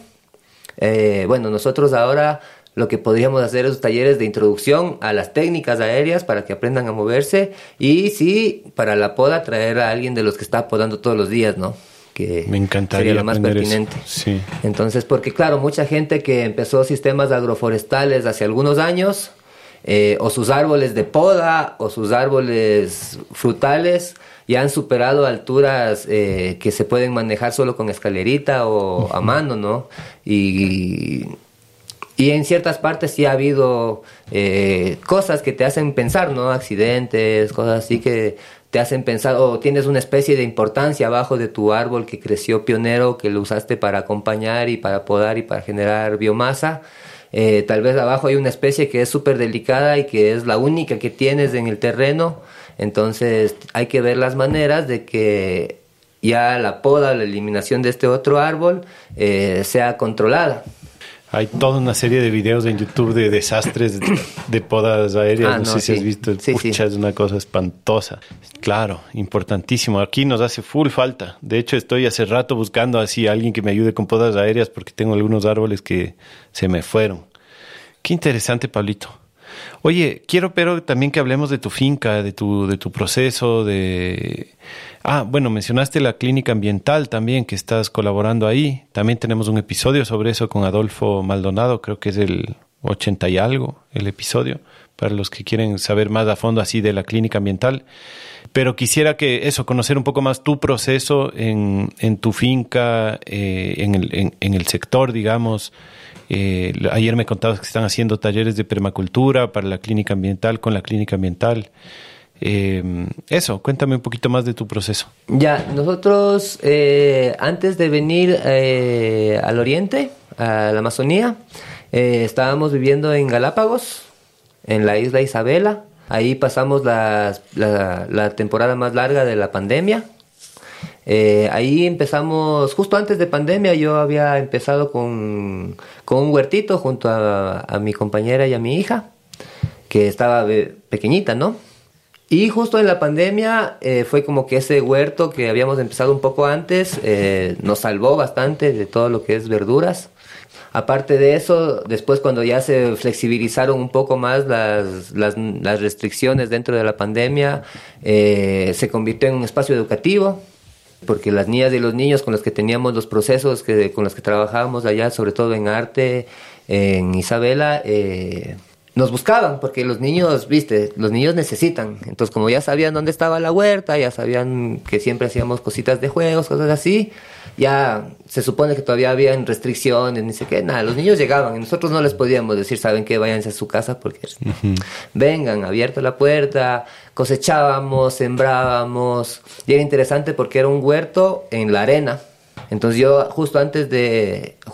Eh, bueno, nosotros ahora lo que podríamos hacer es talleres de introducción a las técnicas aéreas para que aprendan a moverse y sí, para la poda traer a alguien de los que está podando todos los días, ¿no? Que me encantaría sería lo más pertinente. Sí. Entonces, porque claro, mucha gente que empezó sistemas agroforestales hace algunos años, eh, o sus árboles de poda o sus árboles frutales ya han superado alturas eh, que se pueden manejar solo con escalerita o uh-huh. a mano, ¿no? Y, y en ciertas partes sí ha habido eh, cosas que te hacen pensar, ¿no? Accidentes, cosas así que te hacen pensar, o tienes una especie de importancia abajo de tu árbol que creció pionero, que lo usaste para acompañar y para podar y para generar biomasa. Eh, tal vez abajo hay una especie que es súper delicada y que es la única que tienes en el terreno. Entonces hay que ver las maneras de que ya la poda, la eliminación de este otro árbol eh, sea controlada. Hay toda una serie de videos en YouTube de desastres de, de podas aéreas. Ah, no, no sé sí. si has visto. Sí, Pucha, sí. Es una cosa espantosa. Claro, importantísimo. Aquí nos hace full falta. De hecho, estoy hace rato buscando así a alguien que me ayude con podas aéreas porque tengo algunos árboles que se me fueron. Qué interesante, Pablito. Oye, quiero pero también que hablemos de tu finca, de tu, de tu proceso, de... Ah, bueno, mencionaste la clínica ambiental también, que estás colaborando ahí. También tenemos un episodio sobre eso con Adolfo Maldonado, creo que es el ochenta y algo, el episodio, para los que quieren saber más a fondo así de la clínica ambiental. Pero quisiera que eso, conocer un poco más tu proceso en, en tu finca, eh, en, el, en, en el sector, digamos. Eh, ayer me contabas que están haciendo talleres de permacultura para la clínica ambiental, con la clínica ambiental. Eh, eso, cuéntame un poquito más de tu proceso. Ya, nosotros eh, antes de venir eh, al oriente, a la Amazonía, eh, estábamos viviendo en Galápagos, en la isla Isabela. Ahí pasamos la, la, la temporada más larga de la pandemia. Eh, ahí empezamos, justo antes de pandemia, yo había empezado con, con un huertito junto a, a mi compañera y a mi hija, que estaba pequeñita, ¿no? Y justo en la pandemia eh, fue como que ese huerto que habíamos empezado un poco antes eh, nos salvó bastante de todo lo que es verduras. Aparte de eso, después cuando ya se flexibilizaron un poco más las, las, las restricciones dentro de la pandemia, eh, se convirtió en un espacio educativo. porque las niñas y los niños con los que teníamos los procesos, que, con los que trabajábamos allá, sobre todo en arte, en Isabela, eh, nos buscaban, porque los niños, viste, los niños necesitan. Entonces, como ya sabían dónde estaba la huerta, ya sabían que siempre hacíamos cositas de juegos, cosas así, ya se supone que todavía habían restricciones, ni sé qué, nada, los niños llegaban y nosotros no les podíamos decir, ¿saben qué? Váyanse a su casa porque uh-huh. vengan, abierto la puerta, cosechábamos, sembrábamos, y era interesante porque era un huerto en la arena. Entonces yo justo antes de